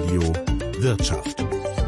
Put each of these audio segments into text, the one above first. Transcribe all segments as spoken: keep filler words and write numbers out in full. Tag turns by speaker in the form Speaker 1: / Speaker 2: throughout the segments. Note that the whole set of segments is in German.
Speaker 1: Inforadio Wirtschaft.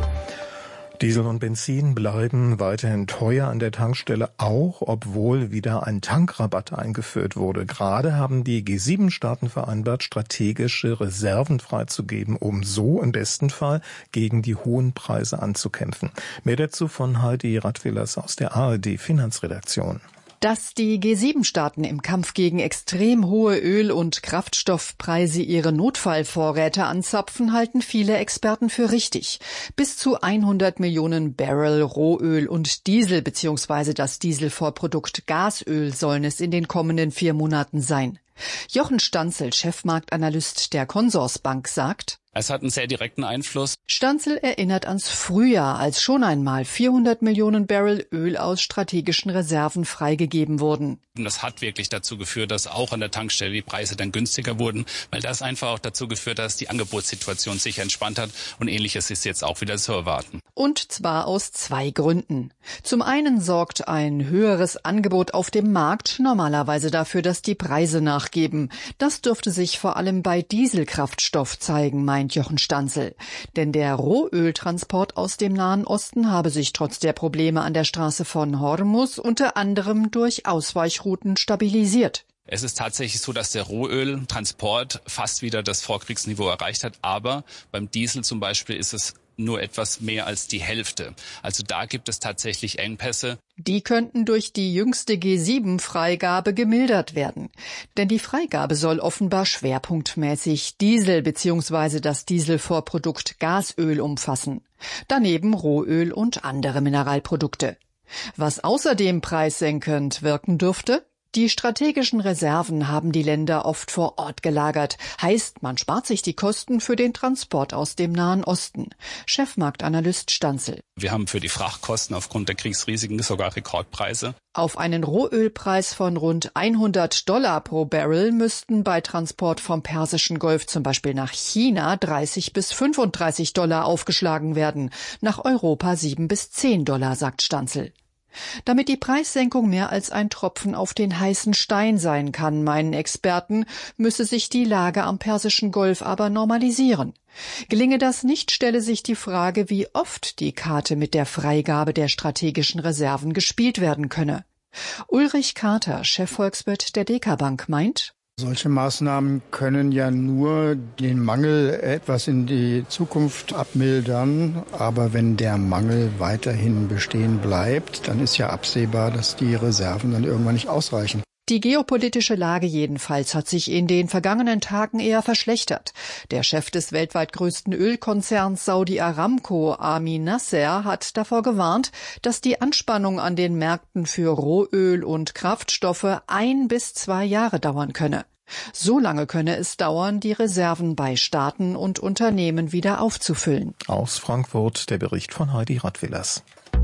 Speaker 2: Diesel und Benzin bleiben weiterhin teuer an der Tankstelle, auch obwohl wieder ein Tankrabatt eingeführt wurde. Gerade haben die G sieben Staaten vereinbart, strategische Reserven freizugeben, um so im besten Fall gegen die hohen Preise anzukämpfen. Mehr dazu von Heidi Radwilas aus der A R D Finanzredaktion.
Speaker 3: Dass die G sieben Staaten im Kampf gegen extrem hohe Öl- und Kraftstoffpreise ihre Notfallvorräte anzapfen, halten viele Experten für richtig. Bis zu hundert Millionen Barrel Rohöl und Diesel bzw. das Dieselvorprodukt Gasöl sollen es in den kommenden vier Monaten sein. Jochen Stanzel, Chefmarktanalyst der Consorsbank, sagt:
Speaker 4: Es hat einen sehr direkten Einfluss.
Speaker 3: Stanzel erinnert ans Frühjahr, als schon einmal vierhundert Millionen Barrel Öl aus strategischen Reserven freigegeben wurden.
Speaker 4: Und das hat wirklich dazu geführt, dass auch an der Tankstelle die Preise dann günstiger wurden, weil das einfach auch dazu geführt hat, dass die Angebotssituation sich entspannt hat, und Ähnliches ist jetzt auch wieder zu erwarten.
Speaker 3: Und zwar aus zwei Gründen. Zum einen sorgt ein höheres Angebot auf dem Markt normalerweise dafür, dass die Preise nachgeben. Das dürfte sich vor allem bei Dieselkraftstoff zeigen, meint Jochen Stanzel. Denn der Rohöltransport aus dem Nahen Osten habe sich trotz der Probleme an der Straße von Hormuz unter anderem durch Ausweichrouten stabilisiert.
Speaker 4: Es ist tatsächlich so, dass der Rohöltransport fast wieder das Vorkriegsniveau erreicht hat, aber beim Diesel zum Beispiel ist es nur etwas mehr als die Hälfte. Also da gibt es tatsächlich Engpässe.
Speaker 3: Die könnten durch die jüngste G sieben Freigabe gemildert werden. Denn die Freigabe soll offenbar schwerpunktmäßig Diesel bzw. das Dieselvorprodukt Gasöl umfassen. Daneben Rohöl und andere Mineralprodukte. Was außerdem preissenkend wirken dürfte? Die strategischen Reserven haben die Länder oft vor Ort gelagert. Heißt, man spart sich die Kosten für den Transport aus dem Nahen Osten. Chefmarktanalyst Stanzel.
Speaker 4: Wir haben für die Frachtkosten aufgrund der Kriegsrisiken sogar Rekordpreise.
Speaker 3: Auf einen Rohölpreis von rund hundert Dollar pro Barrel müssten bei Transport vom Persischen Golf zum Beispiel nach China dreißig bis fünfunddreißig Dollar aufgeschlagen werden. Nach Europa sieben bis zehn Dollar, sagt Stanzel. Damit die Preissenkung mehr als ein Tropfen auf den heißen Stein sein kann, meinen Experten, müsse sich die Lage am Persischen Golf aber normalisieren. Gelinge das nicht, stelle sich die Frage, wie oft die Karte mit der Freigabe der strategischen Reserven gespielt werden könne. Ulrich Carter, Chefvolkswirt der Deka Bank, meint:
Speaker 5: Solche Maßnahmen können ja nur den Mangel etwas in die Zukunft abmildern. Aber wenn der Mangel weiterhin bestehen bleibt, dann ist ja absehbar, dass die Reserven dann irgendwann nicht ausreichen.
Speaker 3: Die geopolitische Lage jedenfalls hat sich in den vergangenen Tagen eher verschlechtert. Der Chef des weltweit größten Ölkonzerns Saudi Aramco, Amin Nasser, hat davor gewarnt, dass die Anspannung an den Märkten für Rohöl und Kraftstoffe ein bis zwei Jahre dauern könne. So lange könne es dauern, die Reserven bei Staaten und Unternehmen wieder aufzufüllen.
Speaker 2: Aus Frankfurt der Bericht von Heidi Radwilas.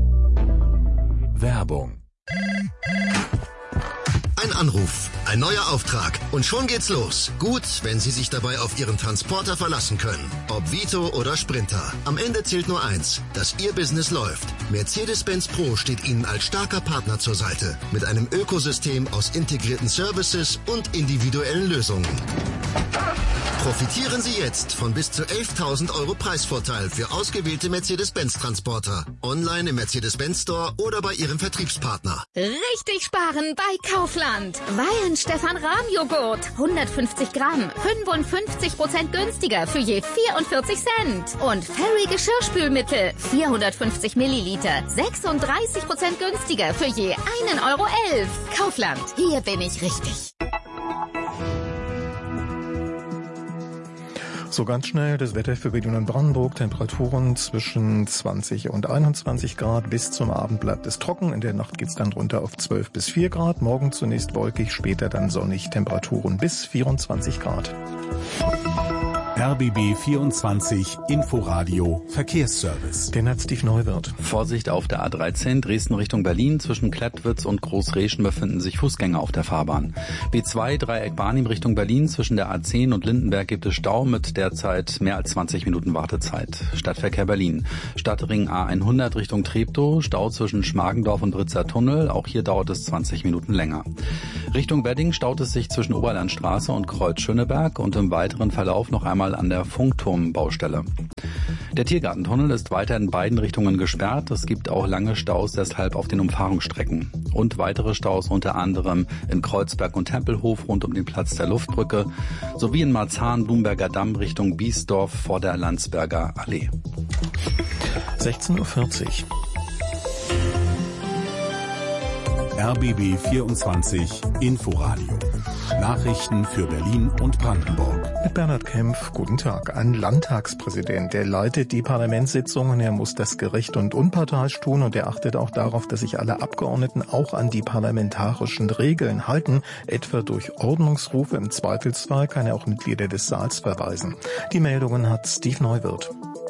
Speaker 1: Werbung.
Speaker 6: Ein Anruf, ein neuer Auftrag und schon geht's los. Gut, wenn Sie sich dabei auf Ihren Transporter verlassen können. Ob Vito oder Sprinter. Am Ende zählt nur eins, dass Ihr Business läuft. Mercedes-Benz Pro steht Ihnen als starker Partner zur Seite. Mit einem Ökosystem aus integrierten Services und individuellen Lösungen. Profitieren Sie jetzt von bis zu elftausend Euro Preisvorteil für ausgewählte Mercedes-Benz-Transporter. Online im Mercedes-Benz Store oder bei Ihrem Vertriebspartner.
Speaker 7: Richtig sparen bei Kaufland. Weihen Stefan Rahm Joghurt. hundertfünfzig Gramm. fünfundfünfzig Prozent günstiger für je vierundvierzig Cent. Und Fairy Geschirrspülmittel. vierhundertfünfzig Milliliter. sechsunddreißig Prozent günstiger für je einen Euro elf. Kaufland. Hier bin ich richtig.
Speaker 2: So ganz schnell das Wetter für Berlin und Brandenburg. Temperaturen zwischen zwanzig und einundzwanzig Grad. Bis zum Abend bleibt es trocken. In der Nacht geht's dann runter auf zwölf bis vier Grad. Morgen zunächst wolkig, später dann sonnig. Temperaturen bis vierundzwanzig Grad.
Speaker 1: R B B vierundzwanzig Inforadio Verkehrsservice.
Speaker 2: Den hat Steve Neuwirth.
Speaker 8: Vorsicht auf der A dreizehn, Dresden Richtung Berlin. Zwischen Klettwitz und Großreschen befinden sich Fußgänger auf der Fahrbahn. B zwei, Dreieck Barnim Richtung Berlin. Zwischen der A zehn und Lindenberg gibt es Stau mit derzeit mehr als zwanzig Minuten Wartezeit. Stadtverkehr Berlin. Stadtring A hundert Richtung Treptow. Stau zwischen Schmargendorf und Britzer Tunnel. Auch hier dauert es zwanzig Minuten länger. Richtung Wedding staut es sich zwischen Oberlandstraße und Kreuz Schöneberg und im weiteren Verlauf noch einmal an der Funkturmbaustelle. Der Tiergartentunnel ist weiter in beiden Richtungen gesperrt. Es gibt auch lange Staus deshalb auf den Umfahrungsstrecken. Und weitere Staus unter anderem in Kreuzberg und Tempelhof rund um den Platz der Luftbrücke sowie in Marzahn, Blumberger Damm Richtung Biesdorf vor der Landsberger Allee.
Speaker 2: sechzehn Uhr vierzig.
Speaker 1: R B B vierundzwanzig Inforadio. Nachrichten für Berlin und Brandenburg.
Speaker 2: Mit Bernhard Kempf, guten Tag. Ein Landtagspräsident, der leitet die Parlamentssitzungen, er muss das gerecht und unparteiisch tun und er achtet auch darauf, dass sich alle Abgeordneten auch an die parlamentarischen Regeln halten. Etwa durch Ordnungsrufe, im Zweifelsfall kann er auch Mitglieder des Saals verweisen. Die Meldungen hat Steve Neuwirth.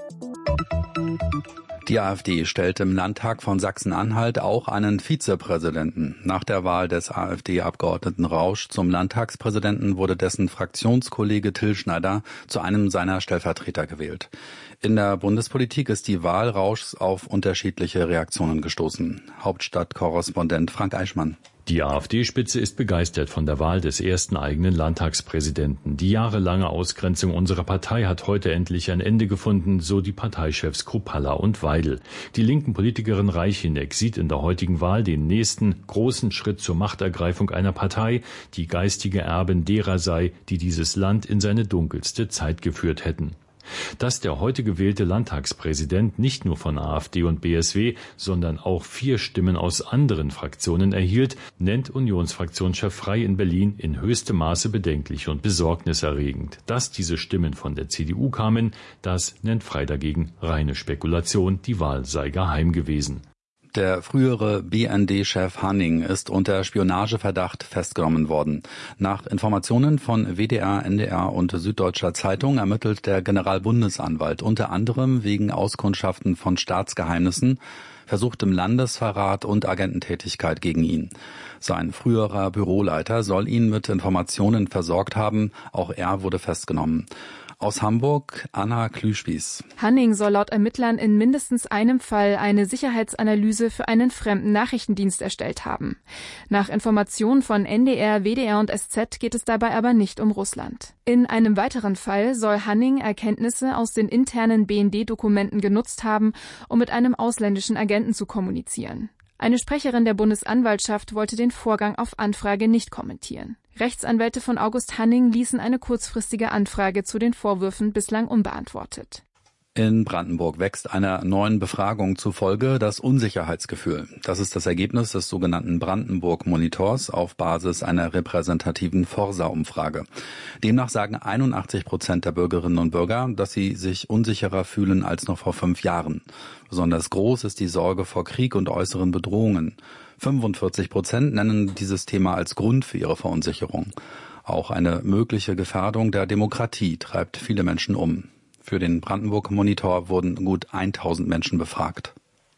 Speaker 8: Die AfD stellt im Landtag von Sachsen-Anhalt auch einen Vizepräsidenten. Nach der Wahl des AfD-Abgeordneten Rausch zum Landtagspräsidenten wurde dessen Fraktionskollege Till Schneider zu einem seiner Stellvertreter gewählt. In der Bundespolitik ist die Wahl Rauschs auf unterschiedliche Reaktionen gestoßen. Hauptstadtkorrespondent Frank Eichmann.
Speaker 9: Die AfD-Spitze ist begeistert von der Wahl des ersten eigenen Landtagspräsidenten. Die jahrelange Ausgrenzung unserer Partei hat heute endlich ein Ende gefunden, so die Parteichefs Kruppalla und Weidel. Die linken Politikerin Reicheneck sieht in der heutigen Wahl den nächsten großen Schritt zur Machtergreifung einer Partei, die geistige Erbin derer sei, die dieses Land in seine dunkelste Zeit geführt hätten. Dass der heute gewählte Landtagspräsident nicht nur von AfD und B S W, sondern auch vier Stimmen aus anderen Fraktionen erhielt, nennt Unionsfraktionschef Frey in Berlin in höchstem Maße bedenklich und besorgniserregend. Dass diese Stimmen von der C D U kamen, das nennt Frey dagegen reine Spekulation, die Wahl sei geheim gewesen.
Speaker 8: Der frühere B N D-Chef Hanning ist unter Spionageverdacht festgenommen worden. Nach Informationen von W D R, N D R und Süddeutscher Zeitung ermittelt der Generalbundesanwalt unter anderem wegen Auskundschaften von Staatsgeheimnissen, versuchtem Landesverrat und Agententätigkeit gegen ihn. Sein früherer Büroleiter soll ihn mit Informationen versorgt haben. Auch er wurde festgenommen. Aus Hamburg, Anna Klüschwies.
Speaker 10: Hanning soll laut Ermittlern in mindestens einem Fall eine Sicherheitsanalyse für einen fremden Nachrichtendienst erstellt haben. Nach Informationen von N D R, W D R und S Z geht es dabei aber nicht um Russland. In einem weiteren Fall soll Hanning Erkenntnisse aus den internen B N D-Dokumenten genutzt haben, um mit einem ausländischen Agenten zu kommunizieren. Eine Sprecherin der Bundesanwaltschaft wollte den Vorgang auf Anfrage nicht kommentieren. Rechtsanwälte von August Hanning ließen eine kurzfristige Anfrage zu den Vorwürfen bislang unbeantwortet.
Speaker 8: In Brandenburg wächst einer neuen Befragung zufolge das Unsicherheitsgefühl. Das ist das Ergebnis des sogenannten Brandenburg-Monitors auf Basis einer repräsentativen Forsa-Umfrage. Demnach sagen einundachtzig Prozent der Bürgerinnen und Bürger, dass sie sich unsicherer fühlen als noch vor fünf Jahren. Besonders groß ist die Sorge vor Krieg und äußeren Bedrohungen. fünfundvierzig Prozent nennen dieses Thema als Grund für ihre Verunsicherung. Auch eine mögliche Gefährdung der Demokratie treibt viele Menschen um. Für den Brandenburg-Monitor wurden gut tausend Menschen befragt.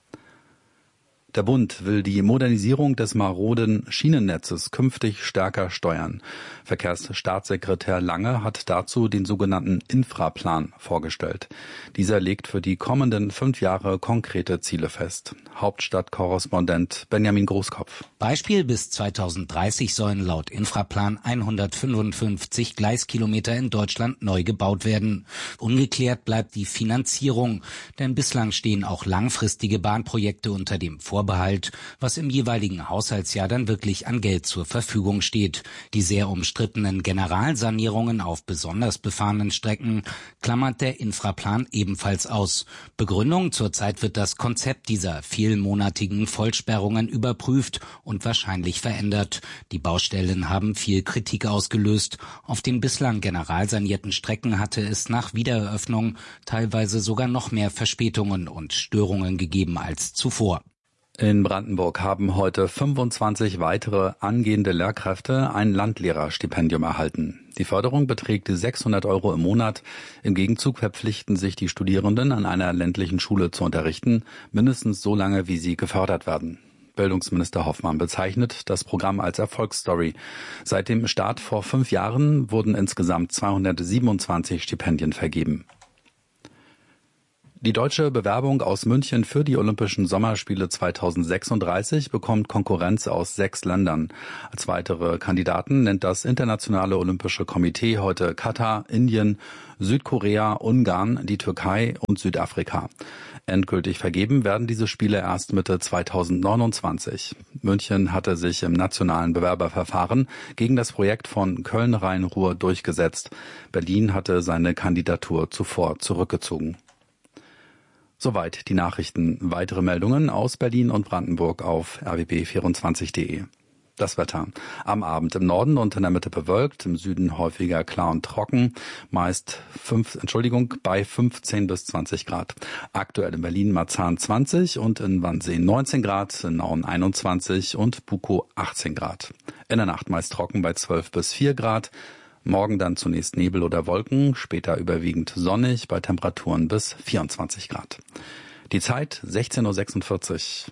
Speaker 8: Der Bund will die Modernisierung des maroden Schienennetzes künftig stärker steuern. Verkehrsstaatssekretär Lange hat dazu den sogenannten Infraplan vorgestellt. Dieser legt für die kommenden fünf Jahre konkrete Ziele fest. Hauptstadtkorrespondent Benjamin Großkopf.
Speaker 11: Beispiel: bis zweitausenddreißig sollen laut Infraplan hundertfünfundfünfzig Gleiskilometer in Deutschland neu gebaut werden. Ungeklärt bleibt die Finanzierung, denn bislang stehen auch langfristige Bahnprojekte unter dem Vorbehalt, was im jeweiligen Haushaltsjahr dann wirklich an Geld zur Verfügung steht. Die sehr umstrittenen Generalsanierungen auf besonders befahrenen Strecken klammert der Infraplan ebenfalls aus. Begründung: zurzeit wird das Konzept dieser vielmonatigen Vollsperrungen überprüft und wahrscheinlich verändert. Die Baustellen haben viel Kritik ausgelöst. Auf den bislang generalsanierten Strecken hatte es nach Wiedereröffnung teilweise sogar noch mehr Verspätungen und Störungen gegeben als zuvor.
Speaker 8: In Brandenburg haben heute fünfundzwanzig weitere angehende Lehrkräfte ein Landlehrerstipendium erhalten. Die Förderung beträgt sechshundert Euro im Monat. Im Gegenzug verpflichten sich die Studierenden, an einer ländlichen Schule zu unterrichten, mindestens so lange, wie sie gefördert werden. Bildungsminister Hoffmann bezeichnet das Programm als Erfolgsstory. Seit dem Start vor fünf Jahren wurden insgesamt zweihundertsiebenundzwanzig Stipendien vergeben. Die deutsche Bewerbung aus München für die Olympischen Sommerspiele zweitausendsechsunddreißig bekommt Konkurrenz aus sechs Ländern. Als weitere Kandidaten nennt das Internationale Olympische Komitee heute Katar, Indien, Südkorea, Ungarn, die Türkei und Südafrika. Endgültig vergeben werden diese Spiele erst Mitte zweitausendneunundzwanzig. München hatte sich im nationalen Bewerberverfahren gegen das Projekt von Köln-Rhein-Ruhr durchgesetzt. Berlin hatte seine Kandidatur zuvor zurückgezogen. Soweit die Nachrichten. Weitere Meldungen aus Berlin und Brandenburg auf r w b vierundzwanzig punkt de. Das Wetter. Am Abend im Norden und in der Mitte bewölkt, im Süden häufiger klar und trocken, meist fünf, Entschuldigung, bei fünfzehn bis zwanzig Grad. Aktuell in Berlin-Marzahn zwanzig und in Wannsee neunzehn Grad, in Nauen einundzwanzig und Bukow achtzehn Grad. In der Nacht meist trocken bei zwölf bis vier Grad. Morgen dann zunächst Nebel oder Wolken, später überwiegend sonnig bei Temperaturen bis vierundzwanzig Grad. Die Zeit sechzehn Uhr sechsundvierzig.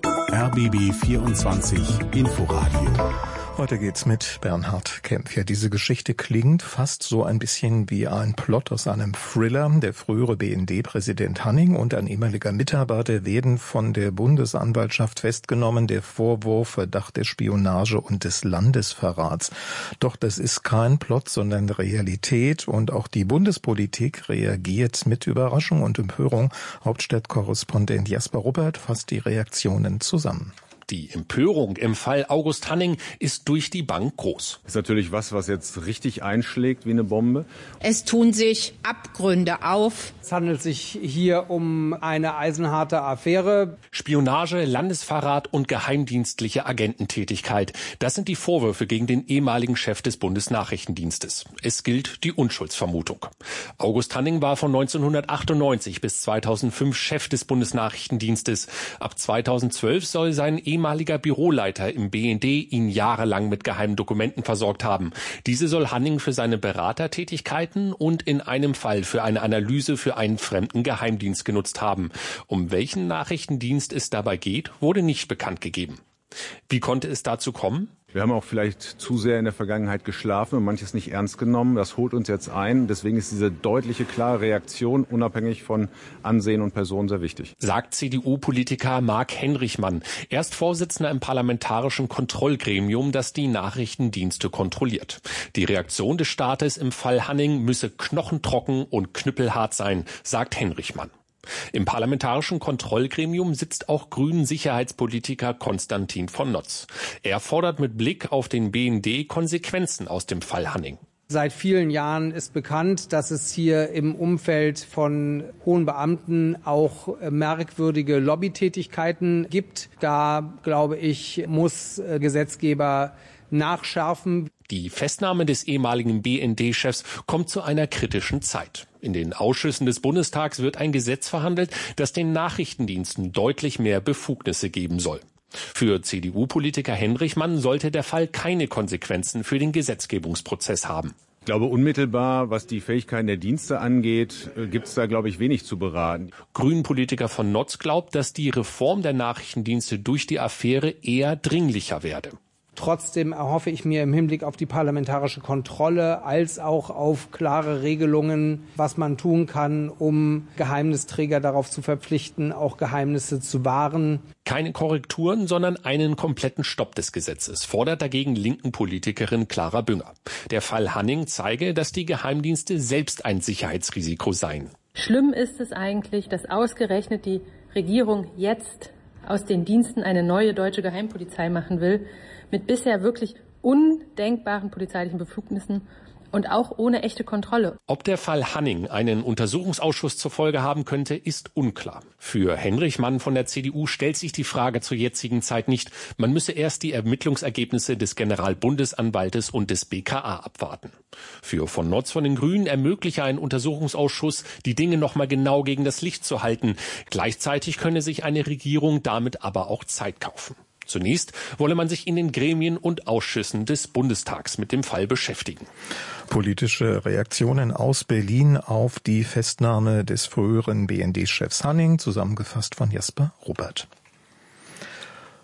Speaker 1: R B B vierundzwanzig Inforadio.
Speaker 2: Heute geht's mit Bernhard Kempf. Ja, diese Geschichte klingt fast so ein bisschen wie ein Plot aus einem Thriller. Der frühere B N D-Präsident Hanning und ein ehemaliger Mitarbeiter werden von der Bundesanwaltschaft festgenommen. Der Vorwurf, Verdacht der Spionage und des Landesverrats. Doch das ist kein Plot, sondern Realität. Und auch die Bundespolitik reagiert mit Überraschung und Empörung. Hauptstadtkorrespondent Jasper Ruppert fasst die Reaktionen zusammen.
Speaker 12: Die Empörung im Fall August Hanning ist durch die Bank groß.
Speaker 13: Das ist natürlich was, was jetzt richtig einschlägt wie eine Bombe.
Speaker 14: Es tun sich Abgründe auf.
Speaker 15: Es handelt sich hier um eine eisenharte Affäre.
Speaker 12: Spionage, Landesverrat und geheimdienstliche Agententätigkeit. Das sind die Vorwürfe gegen den ehemaligen Chef des Bundesnachrichtendienstes. Es gilt die Unschuldsvermutung. August Hanning war von neunzehnhundertachtundneunzig bis zweitausendfünf Chef des Bundesnachrichtendienstes. Ab zweitausendzwölf soll sein ehemaliger Büroleiter im B N D ihn jahrelang mit geheimen Dokumenten versorgt haben. Diese soll Hanning für seine Beratertätigkeiten und in einem Fall für eine Analyse für einen fremden Geheimdienst genutzt haben. Um welchen Nachrichtendienst es dabei geht, wurde nicht bekannt gegeben. Wie konnte es dazu kommen?
Speaker 13: Wir haben auch vielleicht zu sehr in der Vergangenheit geschlafen und manches nicht ernst genommen. Das holt uns jetzt ein. Deswegen ist diese deutliche, klare Reaktion unabhängig von Ansehen und Person sehr wichtig.
Speaker 12: Sagt C D U-Politiker Marc Henrichmann. Er ist Vorsitzender im parlamentarischen Kontrollgremium, das die Nachrichtendienste kontrolliert. Die Reaktion des Staates im Fall Hanning müsse knochentrocken und knüppelhart sein, sagt Henrichmann. Im parlamentarischen Kontrollgremium sitzt auch Grünen-Sicherheitspolitiker Konstantin von Notz. Er fordert mit Blick auf den B N D Konsequenzen aus dem Fall Hanning.
Speaker 15: Seit vielen Jahren ist bekannt, dass es hier im Umfeld von hohen Beamten auch merkwürdige Lobbytätigkeiten gibt. Da, glaube ich, muss Gesetzgeber nachschärfen.
Speaker 12: Die Festnahme des ehemaligen B N D-Chefs kommt zu einer kritischen Zeit. In den Ausschüssen des Bundestags wird ein Gesetz verhandelt, das den Nachrichtendiensten deutlich mehr Befugnisse geben soll. Für C D U-Politiker Henrichmann sollte der Fall keine Konsequenzen für den Gesetzgebungsprozess haben.
Speaker 13: Ich glaube, unmittelbar, was die Fähigkeiten der Dienste angeht, gibt es da, glaube ich, wenig zu beraten.
Speaker 12: Grünen-Politiker von Notz glaubt, dass die Reform der Nachrichtendienste durch die Affäre eher dringlicher werde.
Speaker 15: Trotzdem erhoffe ich mir im Hinblick auf die parlamentarische Kontrolle als auch auf klare Regelungen, was man tun kann, um Geheimnisträger darauf zu verpflichten, auch Geheimnisse zu wahren.
Speaker 12: Keine Korrekturen, sondern einen kompletten Stopp des Gesetzes, fordert dagegen linken Politikerin Clara Bünger. Der Fall Hanning zeige, dass die Geheimdienste selbst ein Sicherheitsrisiko seien.
Speaker 16: Schlimm ist es eigentlich, dass ausgerechnet die Regierung jetzt aus den Diensten eine neue deutsche Geheimpolizei machen will, mit bisher wirklich undenkbaren polizeilichen Befugnissen und auch ohne echte Kontrolle.
Speaker 12: Ob der Fall Hanning einen Untersuchungsausschuss zur Folge haben könnte, ist unklar. Für Henrichmann von der C D U stellt sich die Frage zur jetzigen Zeit nicht. Man müsse erst die Ermittlungsergebnisse des Generalbundesanwaltes und des B K A abwarten. Für von Notz von den Grünen ermögliche ein Untersuchungsausschuss, die Dinge noch mal genau gegen das Licht zu halten. Gleichzeitig könne sich eine Regierung damit aber auch Zeit kaufen. Zunächst wolle man sich in den Gremien und Ausschüssen des Bundestags mit dem Fall beschäftigen.
Speaker 2: Politische Reaktionen aus Berlin auf die Festnahme des früheren B N D-Chefs Hanning, zusammengefasst von Jasper Ruppert.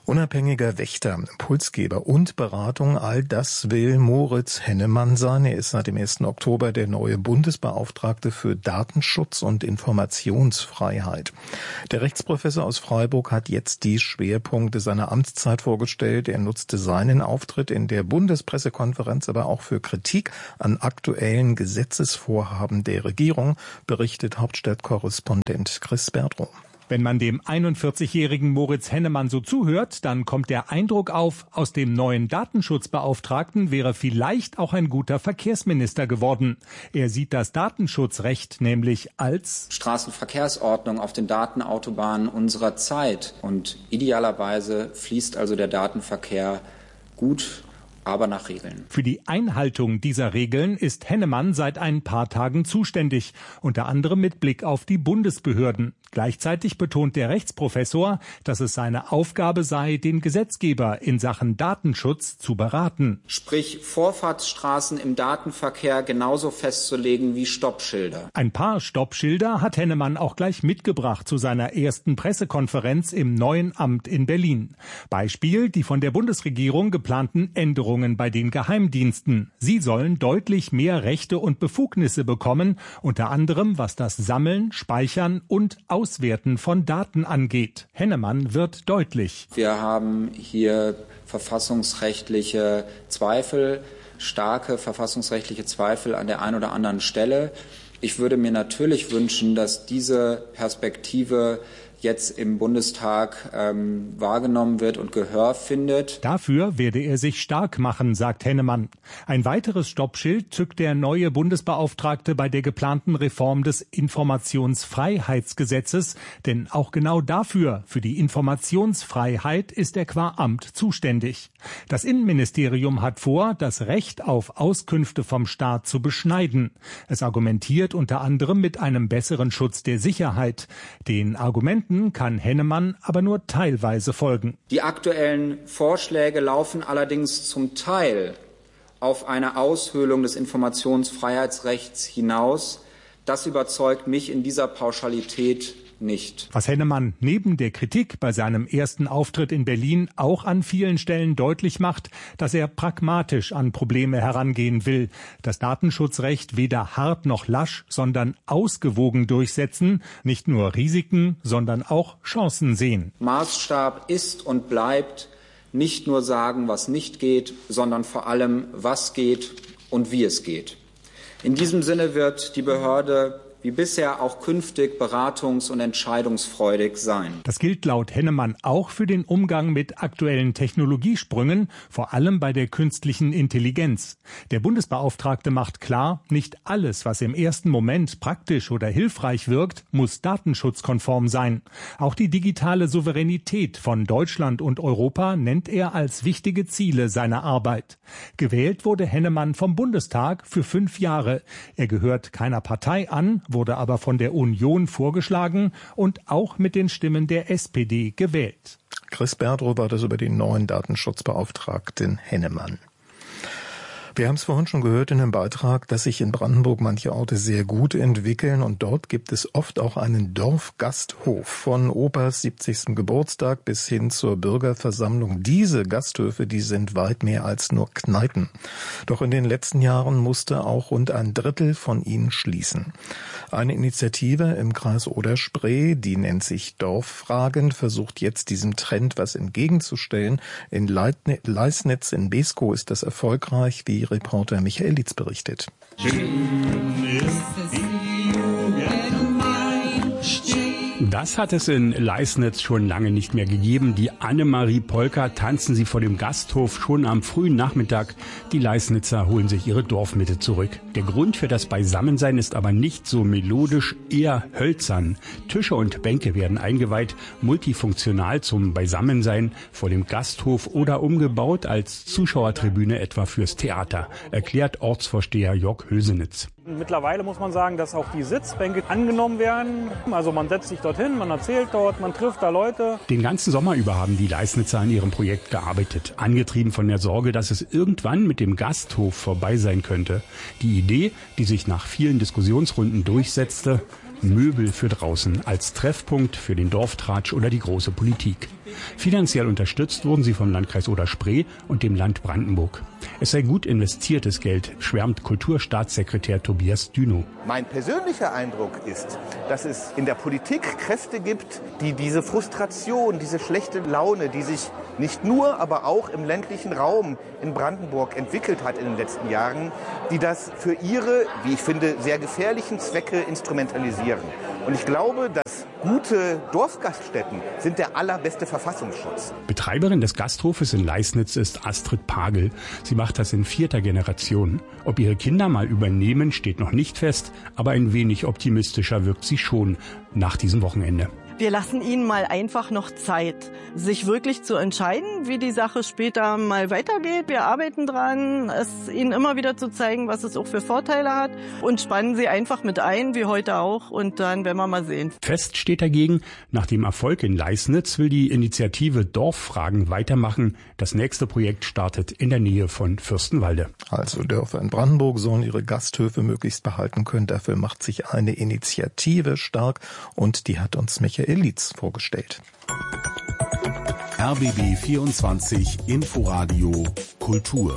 Speaker 2: Unabhängiger Wächter, Impulsgeber und Beratung, all das will Moritz Hennemann sein. Er ist seit dem ersten Oktober der neue Bundesbeauftragte für Datenschutz und Informationsfreiheit. Der Rechtsprofessor aus Freiburg hat jetzt die Schwerpunkte seiner Amtszeit vorgestellt. Er nutzte seinen Auftritt in der Bundespressekonferenz aber auch für Kritik an aktuellen Gesetzesvorhaben der Regierung, berichtet Hauptstadtkorrespondent Chris Berdrow.
Speaker 17: Wenn man dem einundvierzigjährigen Moritz Hennemann so zuhört, dann kommt der Eindruck auf, aus dem neuen Datenschutzbeauftragten wäre vielleicht auch ein guter Verkehrsminister geworden. Er sieht das Datenschutzrecht nämlich als
Speaker 18: Straßenverkehrsordnung auf den Datenautobahnen unserer Zeit. Und idealerweise fließt also der Datenverkehr gut, aber nach Regeln.
Speaker 17: Für die Einhaltung dieser Regeln ist Hennemann seit ein paar Tagen zuständig, unter anderem mit Blick auf die Bundesbehörden. Gleichzeitig betont der Rechtsprofessor, dass es seine Aufgabe sei, den Gesetzgeber in Sachen Datenschutz zu beraten.
Speaker 18: Sprich, Vorfahrtsstraßen im Datenverkehr genauso festzulegen wie Stoppschilder.
Speaker 17: Ein paar Stoppschilder hat Hennemann auch gleich mitgebracht zu seiner ersten Pressekonferenz im neuen Amt in Berlin. Beispiel die von der Bundesregierung geplanten Änderungen bei den Geheimdiensten. Sie sollen deutlich mehr Rechte und Befugnisse bekommen, unter anderem was das Sammeln, Speichern und Auswerten von Daten angeht. Hennemann wird deutlich.
Speaker 18: Wir haben hier verfassungsrechtliche Zweifel, starke verfassungsrechtliche Zweifel an der einen oder anderen Stelle. Ich würde mir natürlich wünschen, dass diese Perspektive jetzt im Bundestag ähm, wahrgenommen wird und Gehör findet.
Speaker 17: Dafür werde er sich stark machen, sagt Hennemann. Ein weiteres Stoppschild zückt der neue Bundesbeauftragte bei der geplanten Reform des Informationsfreiheitsgesetzes. Denn auch genau dafür, für die Informationsfreiheit, ist er qua Amt zuständig. Das Innenministerium hat vor, das Recht auf Auskünfte vom Staat zu beschneiden. Es argumentiert unter anderem mit einem besseren Schutz der Sicherheit. Den Argumenten kann Hennemann aber nur teilweise folgen.
Speaker 18: Die aktuellen Vorschläge laufen allerdings zum Teil auf eine Aushöhlung des Informationsfreiheitsrechts hinaus. Das überzeugt mich in dieser Pauschalität nicht.
Speaker 17: Was Hennemann neben der Kritik bei seinem ersten Auftritt in Berlin auch an vielen Stellen deutlich macht, dass er pragmatisch an Probleme herangehen will. Das Datenschutzrecht weder hart noch lasch, sondern ausgewogen durchsetzen, nicht nur Risiken, sondern auch Chancen sehen.
Speaker 18: Maßstab ist und bleibt nicht nur sagen, was nicht geht, sondern vor allem, was geht und wie es geht. In diesem Sinne wird die Behörde wie bisher auch künftig beratungs- und entscheidungsfreudig sein.
Speaker 17: Das gilt laut Hennemann auch für den Umgang mit aktuellen Technologiesprüngen, vor allem bei der künstlichen Intelligenz. Der Bundesbeauftragte macht klar, nicht alles, was im ersten Moment praktisch oder hilfreich wirkt, muss datenschutzkonform sein. Auch die digitale Souveränität von Deutschland und Europa nennt er als wichtige Ziele seiner Arbeit. Gewählt wurde Hennemann vom Bundestag für fünf Jahre. Er gehört keiner Partei an, wurde aber von der Union vorgeschlagen und auch mit den Stimmen der S P D gewählt.
Speaker 2: Chris Berdrow war das über den neuen Datenschutzbeauftragten Hennemann. Wir haben es vorhin schon gehört in dem Beitrag, dass sich in Brandenburg manche Orte sehr gut entwickeln und dort gibt es oft auch einen Dorfgasthof. Von Opas siebzigsten Geburtstag bis hin zur Bürgerversammlung. Diese Gasthöfe, die sind weit mehr als nur Kneipen. Doch in den letzten Jahren musste auch rund ein Drittel von ihnen schließen. Eine Initiative im Kreis Oder-Spree, die nennt sich Dorffragen, versucht jetzt diesem Trend was entgegenzustellen. In Leisnitz in Beeskow ist das erfolgreich, wie Reporter Michael Lietz berichtet.
Speaker 19: Das hat es in Leisnitz schon lange nicht mehr gegeben. Die Annemarie-Polka tanzen sie vor dem Gasthof schon am frühen Nachmittag. Die Leisnitzer holen sich ihre Dorfmitte zurück. Der Grund für das Beisammensein ist aber nicht so melodisch, eher hölzern. Tische und Bänke werden eingeweiht, multifunktional zum Beisammensein vor dem Gasthof oder umgebaut als Zuschauertribüne etwa fürs Theater, erklärt Ortsvorsteher Jörg Hösenitz.
Speaker 20: Mittlerweile muss man sagen, dass auch die Sitzbänke angenommen werden. Also man setzt sich dorthin, man erzählt dort, man trifft da Leute.
Speaker 19: Den ganzen Sommer über haben die Leisnitzer an ihrem Projekt gearbeitet, angetrieben von der Sorge, dass es irgendwann mit dem Gasthof vorbei sein könnte. Die Idee, die sich nach vielen Diskussionsrunden durchsetzte: Möbel für draußen als Treffpunkt für den Dorftratsch oder die große Politik. Finanziell unterstützt wurden sie vom Landkreis Oder-Spree und dem Land Brandenburg. Es sei gut investiertes Geld, schwärmt Kulturstaatssekretär Tobias Dünow.
Speaker 21: Mein persönlicher Eindruck ist, dass es in der Politik Kräfte gibt, die diese Frustration, diese schlechte Laune, die sich nicht nur, aber auch im ländlichen Raum in Brandenburg entwickelt hat in den letzten Jahren, die das für ihre, wie ich finde, sehr gefährlichen Zwecke instrumentalisieren. Und ich glaube, dass gute Dorfgaststätten sind der allerbeste Verfassungsschutz.
Speaker 19: Betreiberin des Gasthofes in Leisnitz ist Astrid Pagel. Sie macht das in vierter Generation. Ob ihre Kinder mal übernehmen, steht noch nicht fest, aber ein wenig optimistischer wirkt sie schon nach diesem Wochenende.
Speaker 22: Wir lassen ihnen mal einfach noch Zeit, sich wirklich zu entscheiden, wie die Sache später mal weitergeht. Wir arbeiten dran, es ihnen immer wieder zu zeigen, was es auch für Vorteile hat und spannen sie einfach mit ein, wie heute auch, und dann werden wir mal sehen.
Speaker 19: Fest steht dagegen, nach dem Erfolg in Leisnitz will die Initiative Dorffragen weitermachen. Das nächste Projekt startet in der Nähe von Fürstenwalde.
Speaker 2: Also Dörfer in Brandenburg sollen ihre Gasthöfe möglichst behalten können. Dafür macht sich eine Initiative stark und die hat uns Michael Litz vorgestellt.
Speaker 1: R B B vierundzwanzig Inforadio Kultur.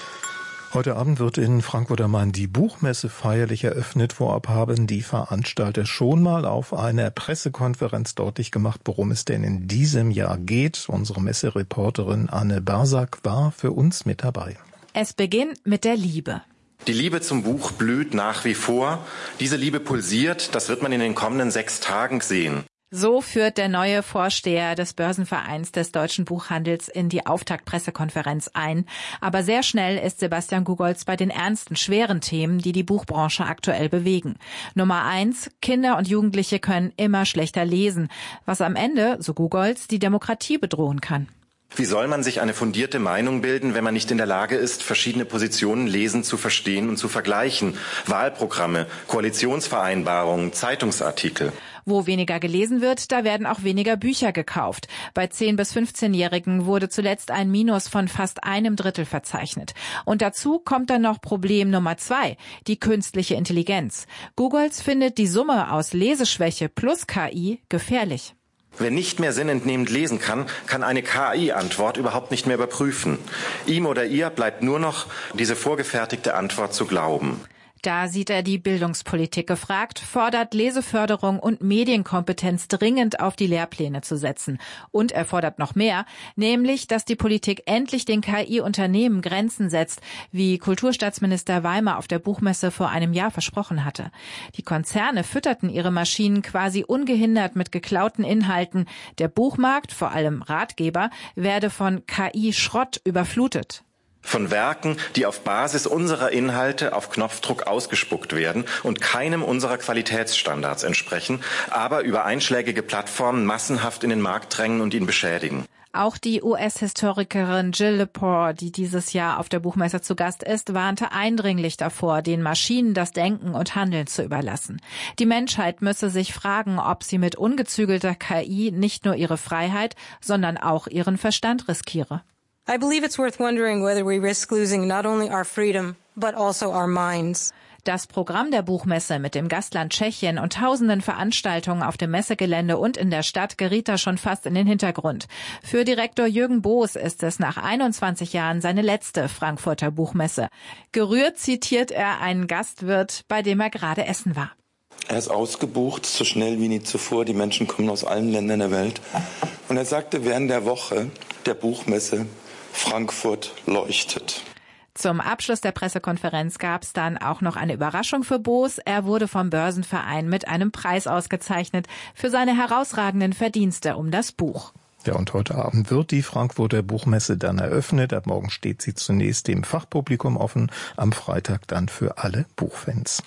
Speaker 2: Heute Abend wird in Frankfurt am Main die Buchmesse feierlich eröffnet. Vorab haben die Veranstalter schon mal auf einer Pressekonferenz deutlich gemacht, worum es denn in diesem Jahr geht. Unsere Messereporterin Anne Barsack war für uns mit dabei.
Speaker 23: Es beginnt mit der Liebe.
Speaker 24: Die Liebe zum Buch blüht nach wie vor. Diese Liebe pulsiert, das wird man in den kommenden sechs Tagen sehen.
Speaker 23: So führt der neue Vorsteher des Börsenvereins des deutschen Buchhandels in die Auftaktpressekonferenz ein. Aber sehr schnell ist Sebastian Gugolz bei den ernsten, schweren Themen, die die Buchbranche aktuell bewegen. Nummer eins, Kinder und Jugendliche können immer schlechter lesen, was am Ende, so Gugolz, die Demokratie bedrohen kann.
Speaker 24: Wie soll man sich eine fundierte Meinung bilden, wenn man nicht in der Lage ist, verschiedene Positionen lesen, zu verstehen und zu vergleichen? Wahlprogramme, Koalitionsvereinbarungen, Zeitungsartikel.
Speaker 23: Wo weniger gelesen wird, da werden auch weniger Bücher gekauft. Bei zehn- bis fünfzehnjährigen wurde zuletzt ein Minus von fast einem Drittel verzeichnet. Und dazu kommt dann noch Problem Nummer zwei, die künstliche Intelligenz. Gugolz findet die Summe aus Leseschwäche plus K I gefährlich.
Speaker 24: Wer nicht mehr sinnentnehmend lesen kann, kann eine K I-Antwort überhaupt nicht mehr überprüfen. Ihm oder ihr bleibt nur noch, diese vorgefertigte Antwort zu glauben.
Speaker 23: Da sieht er die Bildungspolitik gefragt, fordert Leseförderung und Medienkompetenz dringend auf die Lehrpläne zu setzen. Und er fordert noch mehr, nämlich, dass die Politik endlich den K I-Unternehmen Grenzen setzt, wie Kulturstaatsminister Weimer auf der Buchmesse vor einem Jahr versprochen hatte. Die Konzerne fütterten ihre Maschinen quasi ungehindert mit geklauten Inhalten. Der Buchmarkt, vor allem Ratgeber, werde von K I-Schrott überflutet.
Speaker 24: Von Werken, die auf Basis unserer Inhalte auf Knopfdruck ausgespuckt werden und keinem unserer Qualitätsstandards entsprechen, aber über einschlägige Plattformen massenhaft in den Markt drängen und ihn beschädigen.
Speaker 23: Auch die U S-Historikerin Jill Lepore, die dieses Jahr auf der Buchmesse zu Gast ist, warnte eindringlich davor, den Maschinen das Denken und Handeln zu überlassen. Die Menschheit müsse sich fragen, ob sie mit ungezügelter K I nicht nur ihre Freiheit, sondern auch ihren Verstand riskiere.
Speaker 25: I believe it's worth wondering whether we risk losing not only our freedom, but also our minds.
Speaker 23: Das Programm der Buchmesse mit dem Gastland Tschechien und tausenden Veranstaltungen auf dem Messegelände und in der Stadt geriet da schon fast in den Hintergrund. Für Direktor Jürgen Boos ist es nach einundzwanzig Jahren seine letzte Frankfurter Buchmesse. Gerührt zitiert er einen Gastwirt, bei dem er gerade essen war.
Speaker 26: Er ist ausgebucht, so schnell wie nie zuvor. Die Menschen kommen aus allen Ländern der Welt. Und er sagte während der Woche der Buchmesse, Frankfurt leuchtet.
Speaker 23: Zum Abschluss der Pressekonferenz gab es dann auch noch eine Überraschung für Boos. Er wurde vom Börsenverein mit einem Preis ausgezeichnet für seine herausragenden Verdienste um das Buch.
Speaker 2: Ja, und heute Abend wird die Frankfurter Buchmesse dann eröffnet. Ab morgen steht sie zunächst dem Fachpublikum offen, am Freitag dann für alle Buchfans.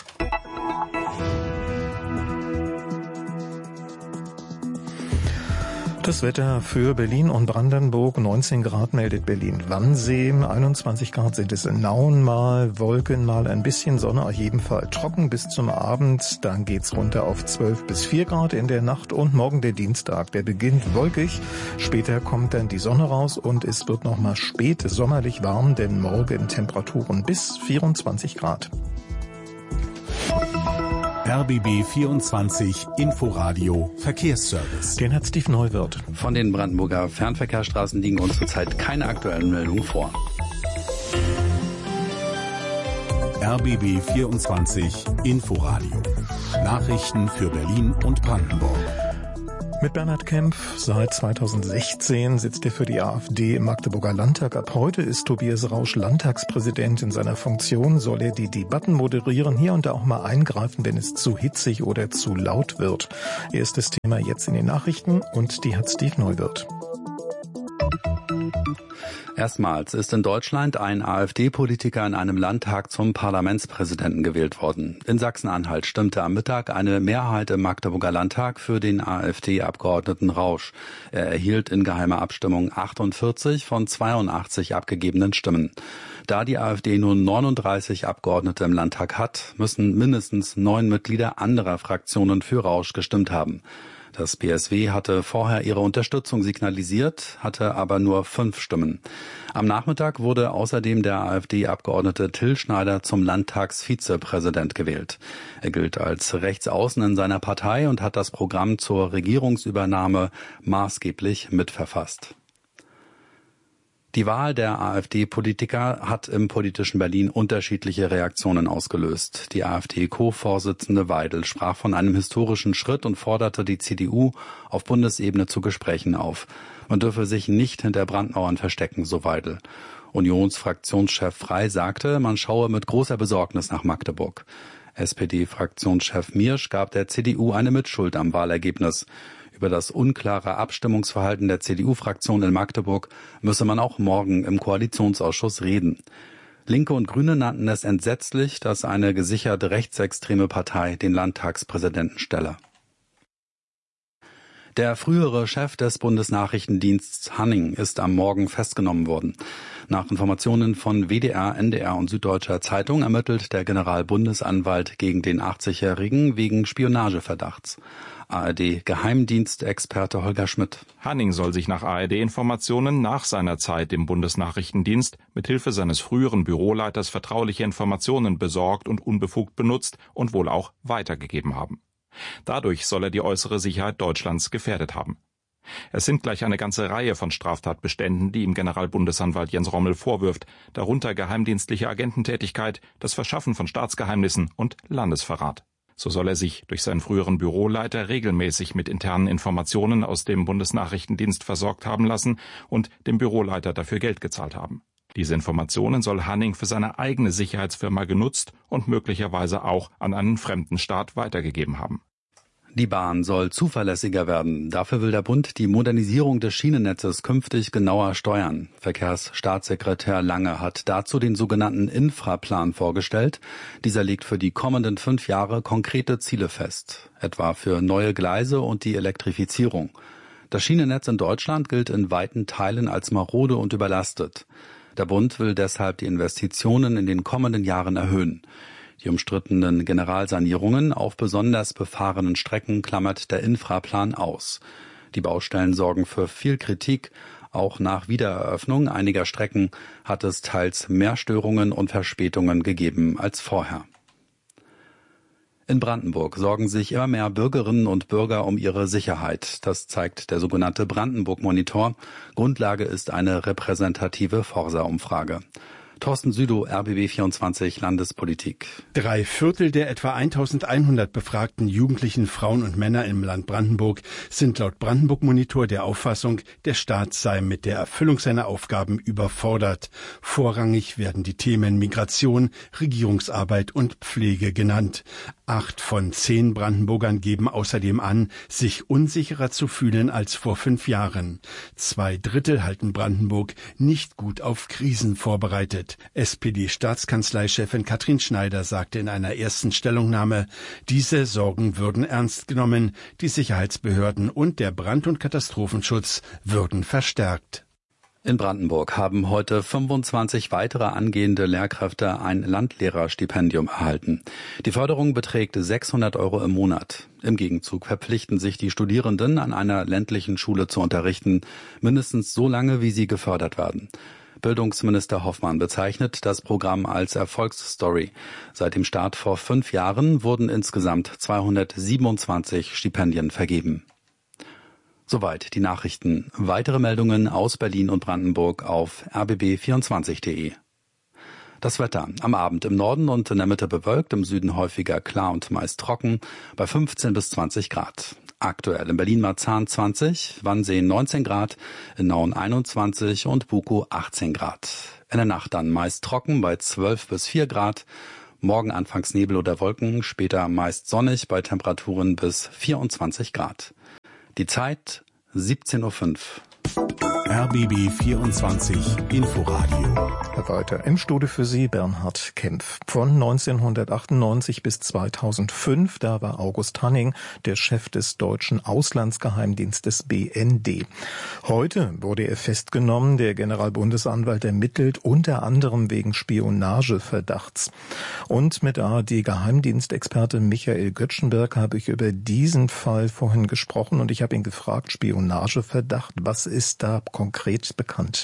Speaker 2: Das Wetter für Berlin und Brandenburg. neunzehn Grad meldet Berlin-Wannsee, einundzwanzig Grad sind es in Nauen mal, Wolken mal, ein bisschen Sonne, auf jeden Fall trocken bis zum Abend. Dann geht's runter auf zwölf bis vier Grad in der Nacht und morgen der Dienstag. Der beginnt wolkig, später kommt dann die Sonne raus und es wird nochmal spät sommerlich warm, denn morgen Temperaturen bis vierundzwanzig Grad.
Speaker 1: R B B vierundzwanzig Inforadio Verkehrsservice.
Speaker 2: Den hat Steve Neuwirth.
Speaker 8: Von den Brandenburger Fernverkehrsstraßen liegen uns zurzeit keine aktuellen Meldungen vor.
Speaker 1: R B B vierundzwanzig Inforadio. Nachrichten für Berlin und Brandenburg.
Speaker 2: Mit Bernhard Kempf. Seit zweitausendsechzehn sitzt er für die AfD im Magdeburger Landtag. Ab heute ist Tobias Rausch Landtagspräsident. In seiner Funktion soll er die Debatten moderieren, hier und da auch mal eingreifen, wenn es zu hitzig oder zu laut wird. Erstes Thema jetzt in den Nachrichten und die hat Steve Neuwirth.
Speaker 8: Erstmals ist in Deutschland ein AfD-Politiker in einem Landtag zum Parlamentspräsidenten gewählt worden. In Sachsen-Anhalt stimmte am Mittag eine Mehrheit im Magdeburger Landtag für den AfD-Abgeordneten Rausch. Er erhielt in geheimer Abstimmung achtundvierzig von zweiundachtzig abgegebenen Stimmen. Da die AfD nun neununddreißig Abgeordnete im Landtag hat, müssen mindestens neun Mitglieder anderer Fraktionen für Rausch gestimmt haben. Das B S W hatte vorher ihre Unterstützung signalisiert, hatte aber nur fünf Stimmen. Am Nachmittag wurde außerdem der AfD-Abgeordnete Till Schneider zum Landtagsvizepräsident gewählt. Er gilt als Rechtsaußen in seiner Partei und hat das Programm zur Regierungsübernahme maßgeblich mitverfasst. Die Wahl der AfD-Politiker hat im politischen Berlin unterschiedliche Reaktionen ausgelöst. Die AfD-Co-Vorsitzende Weidel sprach von einem historischen Schritt und forderte die C D U auf Bundesebene zu Gesprächen auf. Man dürfe sich nicht hinter Brandmauern verstecken, so Weidel. Unionsfraktionschef Frey sagte, man schaue mit großer Besorgnis nach Magdeburg. S P D-Fraktionschef Miersch gab der C D U eine Mitschuld am Wahlergebnis. Über das unklare Abstimmungsverhalten der C D U-Fraktion in Magdeburg müsse man auch morgen im Koalitionsausschuss reden. Linke und Grüne nannten es entsetzlich, dass eine gesicherte rechtsextreme Partei den Landtagspräsidenten stelle. Der frühere Chef des Bundesnachrichtendienstes Hanning ist am Morgen festgenommen worden. Nach Informationen von W D R, N D R und Süddeutscher Zeitung ermittelt der Generalbundesanwalt gegen den achtzigjährigen wegen Spionageverdachts. A R D-Geheimdienstexperte Holger Schmidt.
Speaker 3: Hanning soll sich nach A R D-Informationen nach seiner Zeit im Bundesnachrichtendienst mit Hilfe seines früheren Büroleiters vertrauliche Informationen besorgt und unbefugt benutzt und wohl auch weitergegeben haben. Dadurch soll er die äußere Sicherheit Deutschlands gefährdet haben. Es sind gleich eine ganze Reihe von Straftatbeständen, die ihm Generalbundesanwalt Jens Rommel vorwirft, darunter geheimdienstliche Agententätigkeit, das Verschaffen von Staatsgeheimnissen und Landesverrat. So soll er sich durch seinen früheren Büroleiter regelmäßig mit internen Informationen aus dem Bundesnachrichtendienst versorgt haben lassen und dem Büroleiter dafür Geld gezahlt haben. Diese Informationen soll Hanning für seine eigene Sicherheitsfirma genutzt und möglicherweise auch an einen fremden Staat weitergegeben haben.
Speaker 8: Die Bahn soll zuverlässiger werden. Dafür will der Bund die Modernisierung des Schienennetzes künftig genauer steuern. Verkehrsstaatssekretär Lange hat dazu den sogenannten Infraplan vorgestellt. Dieser legt für die kommenden fünf Jahre konkrete Ziele fest, etwa für neue Gleise und die Elektrifizierung. Das Schienennetz in Deutschland gilt in weiten Teilen als marode und überlastet. Der Bund will deshalb die Investitionen in den kommenden Jahren erhöhen. Die umstrittenen Generalsanierungen auf besonders befahrenen Strecken klammert der Infraplan aus. Die Baustellen sorgen für viel Kritik. Auch nach Wiedereröffnung einiger Strecken hat es teils mehr Störungen und Verspätungen gegeben als vorher. In Brandenburg sorgen sich immer mehr Bürgerinnen und Bürger um ihre Sicherheit. Das zeigt der sogenannte Brandenburg-Monitor. Grundlage ist eine repräsentative Forsa-Umfrage. Thorsten Südow, R B B vierundzwanzig Landespolitik.
Speaker 4: Drei Viertel der etwa eintausendeinhundert befragten jugendlichen Frauen und Männer im Land Brandenburg sind laut Brandenburg-Monitor der Auffassung, der Staat sei mit der Erfüllung seiner Aufgaben überfordert. Vorrangig werden die Themen Migration, Regierungsarbeit und Pflege genannt. Acht von zehn Brandenburgern geben außerdem an, sich unsicherer zu fühlen als vor fünf Jahren. Zwei Drittel halten Brandenburg nicht gut auf Krisen vorbereitet. S P D-Staatskanzleichefin Katrin Schneider sagte in einer ersten Stellungnahme, diese Sorgen würden ernst genommen, die Sicherheitsbehörden und der Brand- und Katastrophenschutz würden verstärkt.
Speaker 8: In Brandenburg haben heute fünfundzwanzig weitere angehende Lehrkräfte ein Landlehrerstipendium erhalten. Die Förderung beträgt sechshundert Euro im Monat. Im Gegenzug verpflichten sich die Studierenden, an einer ländlichen Schule zu unterrichten, mindestens so lange, wie sie gefördert werden. Bildungsminister Hoffmann bezeichnet das Programm als Erfolgsstory. Seit dem Start vor fünf Jahren wurden insgesamt zweihundertsiebenundzwanzig Stipendien vergeben. Soweit die Nachrichten. Weitere Meldungen aus Berlin und Brandenburg auf r b b vierundzwanzig punkt d e. Das Wetter. Am Abend im Norden und in der Mitte bewölkt, im Süden häufiger klar und meist trocken, bei fünfzehn bis zwanzig Grad. Aktuell in Berlin-Marzahn zwanzig, Wannsee neunzehn Grad, in Nauen einundzwanzig und Bukow achtzehn Grad. In der Nacht dann meist trocken bei zwölf bis vier Grad. Morgen anfangs Nebel oder Wolken, später meist sonnig bei Temperaturen bis vierundzwanzig Grad. Die Zeit siebzehn Uhr fünf.
Speaker 1: R B B vierundzwanzig Inforadio.
Speaker 2: Weiter im Studio für Sie Bernhard Kempf. Von neunzehnhundertachtundneunzig bis zweitausendfünf, da war August Hanning der Chef des deutschen Auslandsgeheimdienstes B N D. Heute wurde er festgenommen. Der Generalbundesanwalt ermittelt unter anderem wegen Spionageverdachts. Und mit A R D-Geheimdienstexperte Michael Göttschenberg habe ich über diesen Fall vorhin gesprochen und ich habe ihn gefragt, Spionageverdacht, was ist da konkret bekannt?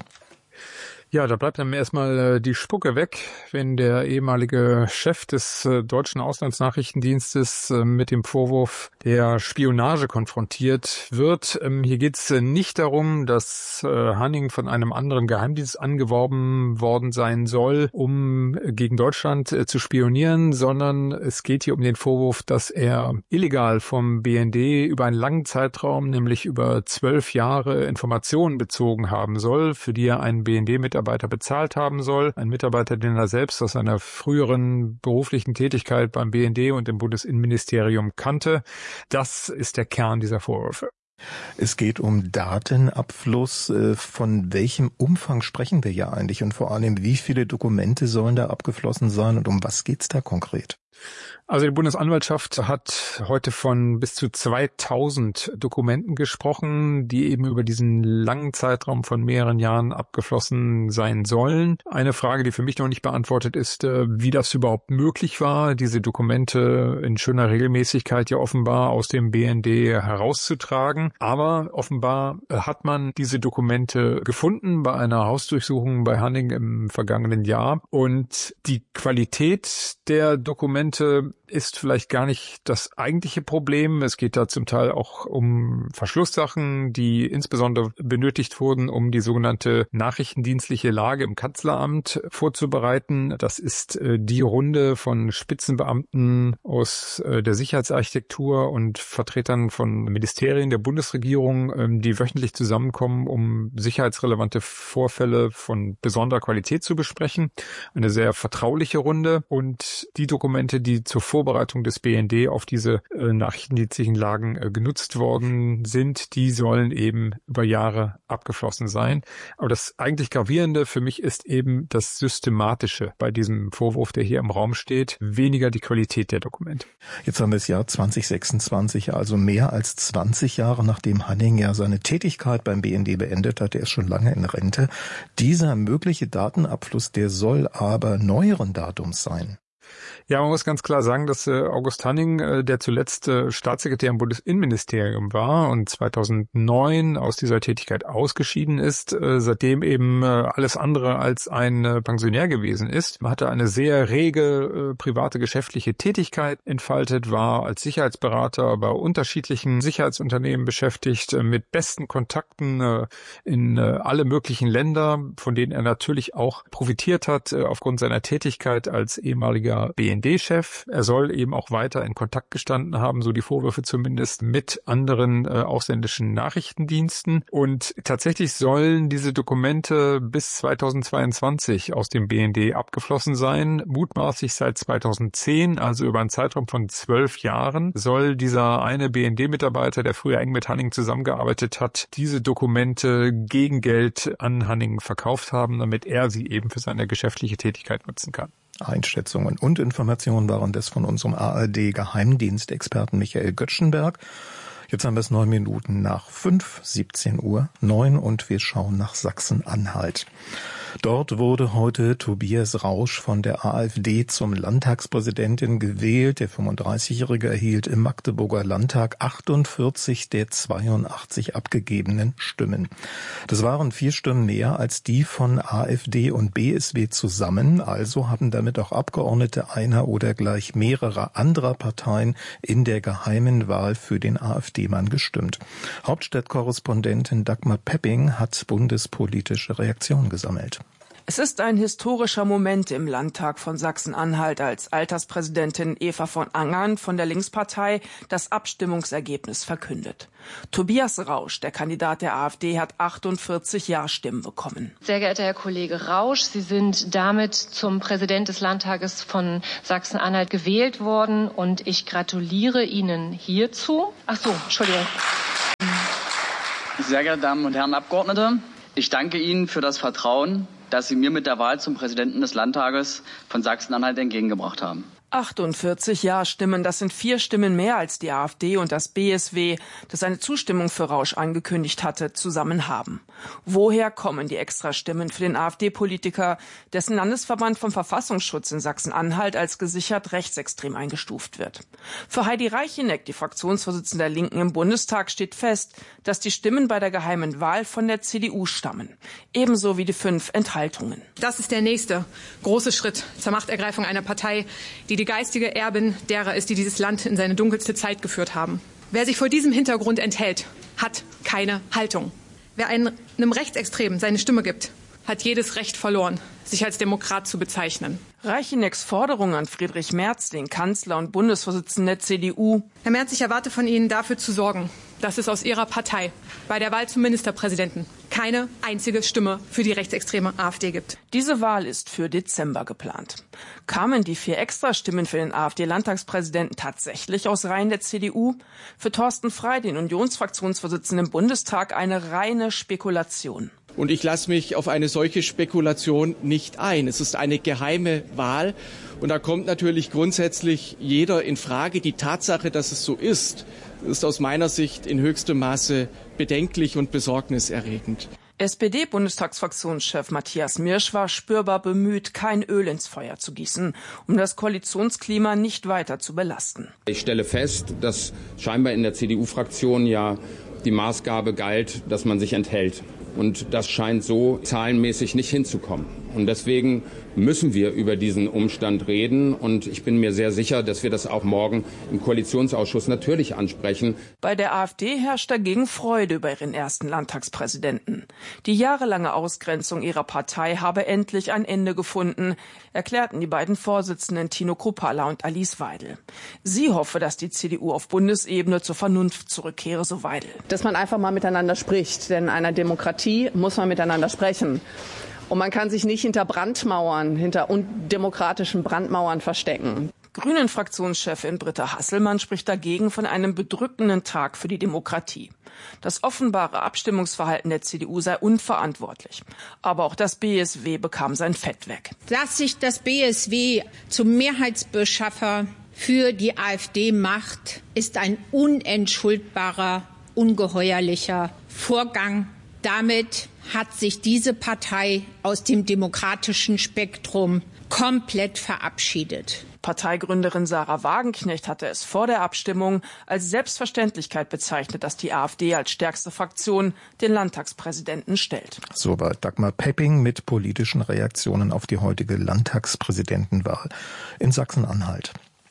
Speaker 5: Ja, da bleibt einem erstmal äh, die Spucke weg, wenn der ehemalige Chef des äh, deutschen Auslandsnachrichtendienstes äh, mit dem Vorwurf der Spionage konfrontiert wird. Ähm, hier geht es äh, nicht darum, dass äh, Hanning von einem anderen Geheimdienst angeworben worden sein soll, um äh, gegen Deutschland äh, zu spionieren, sondern es geht hier um den Vorwurf, dass er illegal vom B N D über einen langen Zeitraum, nämlich über zwölf Jahre, Informationen bezogen haben soll, für die er einen B N D-Mitarbeiter bezahlt haben soll. Ein Mitarbeiter, den er selbst aus seiner früheren beruflichen Tätigkeit beim B N D und im Bundesinnenministerium kannte. Das ist der Kern dieser Vorwürfe.
Speaker 2: Es geht um Datenabfluss. Von welchem Umfang sprechen wir ja eigentlich? Und vor allem, wie viele Dokumente sollen da abgeflossen sein und um was geht's da konkret?
Speaker 5: Also die Bundesanwaltschaft hat heute von bis zu zweitausend Dokumenten gesprochen, die eben über diesen langen Zeitraum von mehreren Jahren abgeflossen sein sollen. Eine Frage, die für mich noch nicht beantwortet ist, wie das überhaupt möglich war, diese Dokumente in schöner Regelmäßigkeit ja offenbar aus dem B N D herauszutragen. Aber offenbar hat man diese Dokumente gefunden bei einer Hausdurchsuchung bei Hanning im vergangenen Jahr. Und die Qualität der Dokumente ist vielleicht gar nicht das eigentliche Problem. Es geht da zum Teil auch um Verschlusssachen, die insbesondere benötigt wurden, um die sogenannte nachrichtendienstliche Lage im Kanzleramt vorzubereiten. Das ist äh, die Runde von Spitzenbeamten aus äh, der Sicherheitsarchitektur und Vertretern von Ministerien der Bundesregierung, ähm, die wöchentlich zusammenkommen, um sicherheitsrelevante Vorfälle von besonderer Qualität zu besprechen. Eine sehr vertrauliche Runde. Und die Dokumente, die zur Vorbereitung des B N D auf diese äh, nachrichtendienstlichen Lagen äh, genutzt worden sind, die sollen eben über Jahre abgeflossen sein. Aber das eigentlich Gravierende für mich ist eben das Systematische bei diesem Vorwurf, der hier im Raum steht, weniger die Qualität der Dokumente.
Speaker 2: Jetzt haben wir das Jahr zwanzig sechsundzwanzig, also mehr als zwanzig Jahre, nachdem Hanning ja seine Tätigkeit beim B N D beendet hat. Er ist schon lange in Rente. Dieser mögliche Datenabfluss, der soll aber neueren Datums sein.
Speaker 5: Ja, man muss ganz klar sagen, dass äh, August Hanning, äh, der zuletzt äh, Staatssekretär im Bundesinnenministerium war und zweitausendneun aus dieser Tätigkeit ausgeschieden ist, äh, seitdem eben äh, alles andere als ein äh, Pensionär gewesen ist. Man hatte eine sehr rege äh, private geschäftliche Tätigkeit entfaltet, war als Sicherheitsberater bei unterschiedlichen Sicherheitsunternehmen beschäftigt, äh, mit besten Kontakten äh, in äh, alle möglichen Länder, von denen er natürlich auch profitiert hat äh, aufgrund seiner Tätigkeit als ehemaliger B N D-Chef. Er soll eben auch weiter in Kontakt gestanden haben, so die Vorwürfe zumindest, mit anderen äh, ausländischen Nachrichtendiensten. Und tatsächlich sollen diese Dokumente bis zweitausendzweiundzwanzig aus dem B N D abgeflossen sein. Mutmaßlich seit zweitausendzehn, also über einen Zeitraum von zwölf Jahren, soll dieser eine B N D-Mitarbeiter, der früher eng mit Hanning zusammengearbeitet hat, diese Dokumente gegen Geld an Hanning verkauft haben, damit er sie eben für seine geschäftliche Tätigkeit nutzen kann.
Speaker 2: Einschätzungen und Informationen waren das von unserem A R D-Geheimdienstexperten Michael Göttschenberg. Jetzt haben wir es neun Minuten nach fünf, siebzehn Uhr neun und wir schauen nach Sachsen-Anhalt. Dort wurde heute Tobias Rausch von der AfD zum Landtagspräsidenten gewählt. Der fünfunddreißigjährige erhielt im Magdeburger Landtag achtundvierzig der zweiundachtzig abgegebenen Stimmen. Das waren vier Stimmen mehr als die von AfD und B S W zusammen. Also haben damit auch Abgeordnete einer oder gleich mehrerer anderer Parteien in der geheimen Wahl für den AfD-Mann gestimmt. Hauptstadtkorrespondentin Dagmar Pepping hat bundespolitische Reaktionen gesammelt.
Speaker 6: Es ist ein historischer Moment im Landtag von Sachsen-Anhalt, als Alterspräsidentin Eva von Angern von der Linkspartei das Abstimmungsergebnis verkündet. Tobias Rausch, der Kandidat der AfD, hat achtundvierzig Ja-Stimmen bekommen.
Speaker 7: Sehr geehrter Herr Kollege Rausch, Sie sind damit zum Präsident des Landtages von Sachsen-Anhalt gewählt worden und ich gratuliere Ihnen hierzu. Ach so, Entschuldigung.
Speaker 9: Sehr geehrte Damen und Herren Abgeordnete, ich danke Ihnen für das Vertrauen, das Sie mir mit der Wahl zum Präsidenten des Landtages von Sachsen-Anhalt entgegengebracht haben.
Speaker 6: achtundvierzig Ja-Stimmen, das sind vier Stimmen mehr als die AfD und das B S W, das eine Zustimmung für Rausch angekündigt hatte, zusammen haben. Woher kommen die Extrastimmen für den AfD-Politiker, dessen Landesverband vom Verfassungsschutz in Sachsen-Anhalt als gesichert rechtsextrem eingestuft wird? Für Heidi Reicheneck, die Fraktionsvorsitzende der Linken im Bundestag, steht fest, dass die Stimmen bei der geheimen Wahl von der C D U stammen. Ebenso wie die fünf Enthaltungen.
Speaker 10: Das ist der nächste große Schritt zur Machtergreifung einer Partei, die die geistige Erbin derer ist, die dieses Land in seine dunkelste Zeit geführt haben. Wer sich vor diesem Hintergrund enthält, hat keine Haltung. Wer einem Rechtsextremen seine Stimme gibt, hat jedes Recht verloren, sich als Demokrat zu bezeichnen.
Speaker 6: Reichenecks Forderung an Friedrich Merz, den Kanzler und Bundesvorsitzenden der C D U.
Speaker 10: Herr Merz, ich erwarte von Ihnen, dafür zu sorgen, dass es aus Ihrer Partei bei der Wahl zum Ministerpräsidenten keine einzige Stimme für die rechtsextreme AfD gibt.
Speaker 6: Diese Wahl ist für Dezember geplant. Kamen die vier Extrastimmen für den AfD-Landtagspräsidenten tatsächlich aus Reihen der C D U? Für Thorsten Frey, den Unionsfraktionsvorsitzenden im Bundestag, eine reine Spekulation.
Speaker 11: Und ich lasse mich auf eine solche Spekulation nicht ein. Es ist eine geheime Wahl. Und da kommt natürlich grundsätzlich jeder in Frage. Die Tatsache, dass es so ist, ist aus meiner Sicht in höchstem Maße bedenklich und besorgniserregend.
Speaker 6: S P D-Bundestagsfraktionschef Matthias Mirsch war spürbar bemüht, kein Öl ins Feuer zu gießen, um das Koalitionsklima nicht weiter zu belasten.
Speaker 14: Ich stelle fest, dass scheinbar in der C D U-Fraktion ja die Maßgabe galt, dass man sich enthält. Und das scheint so zahlenmäßig nicht hinzukommen. Und deswegen müssen wir über diesen Umstand reden. Und ich bin mir sehr sicher, dass wir das auch morgen im Koalitionsausschuss natürlich ansprechen.
Speaker 6: Bei der AfD herrscht dagegen Freude über ihren ersten Landtagspräsidenten. Die jahrelange Ausgrenzung ihrer Partei habe endlich ein Ende gefunden, erklärten die beiden Vorsitzenden Tino Kruppalla und Alice Weidel. Sie hoffe, dass die C D U auf Bundesebene zur Vernunft zurückkehre, so Weidel.
Speaker 27: Dass man einfach mal miteinander spricht, denn in einer Demokratie muss man miteinander sprechen. Und man kann sich nicht hinter Brandmauern, hinter undemokratischen Brandmauern verstecken.
Speaker 6: Grünen-Fraktionschefin Britta Hasselmann spricht dagegen von einem bedrückenden Tag für die Demokratie. Das offenbare Abstimmungsverhalten der C D U sei unverantwortlich. Aber auch das B S W bekam sein Fett weg.
Speaker 28: Dass sich das B S W zum Mehrheitsbeschaffer für die AfD macht, ist ein unentschuldbarer, ungeheuerlicher Vorgang. Damit hat sich diese Partei aus dem demokratischen Spektrum komplett verabschiedet.
Speaker 6: Parteigründerin Sarah Wagenknecht hatte es vor der Abstimmung als Selbstverständlichkeit bezeichnet, dass die AfD als stärkste Fraktion den Landtagspräsidenten stellt.
Speaker 2: Soweit Dagmar Pepping mit politischen Reaktionen auf die heutige Landtagspräsidentenwahl in Sachsen-Anhalt.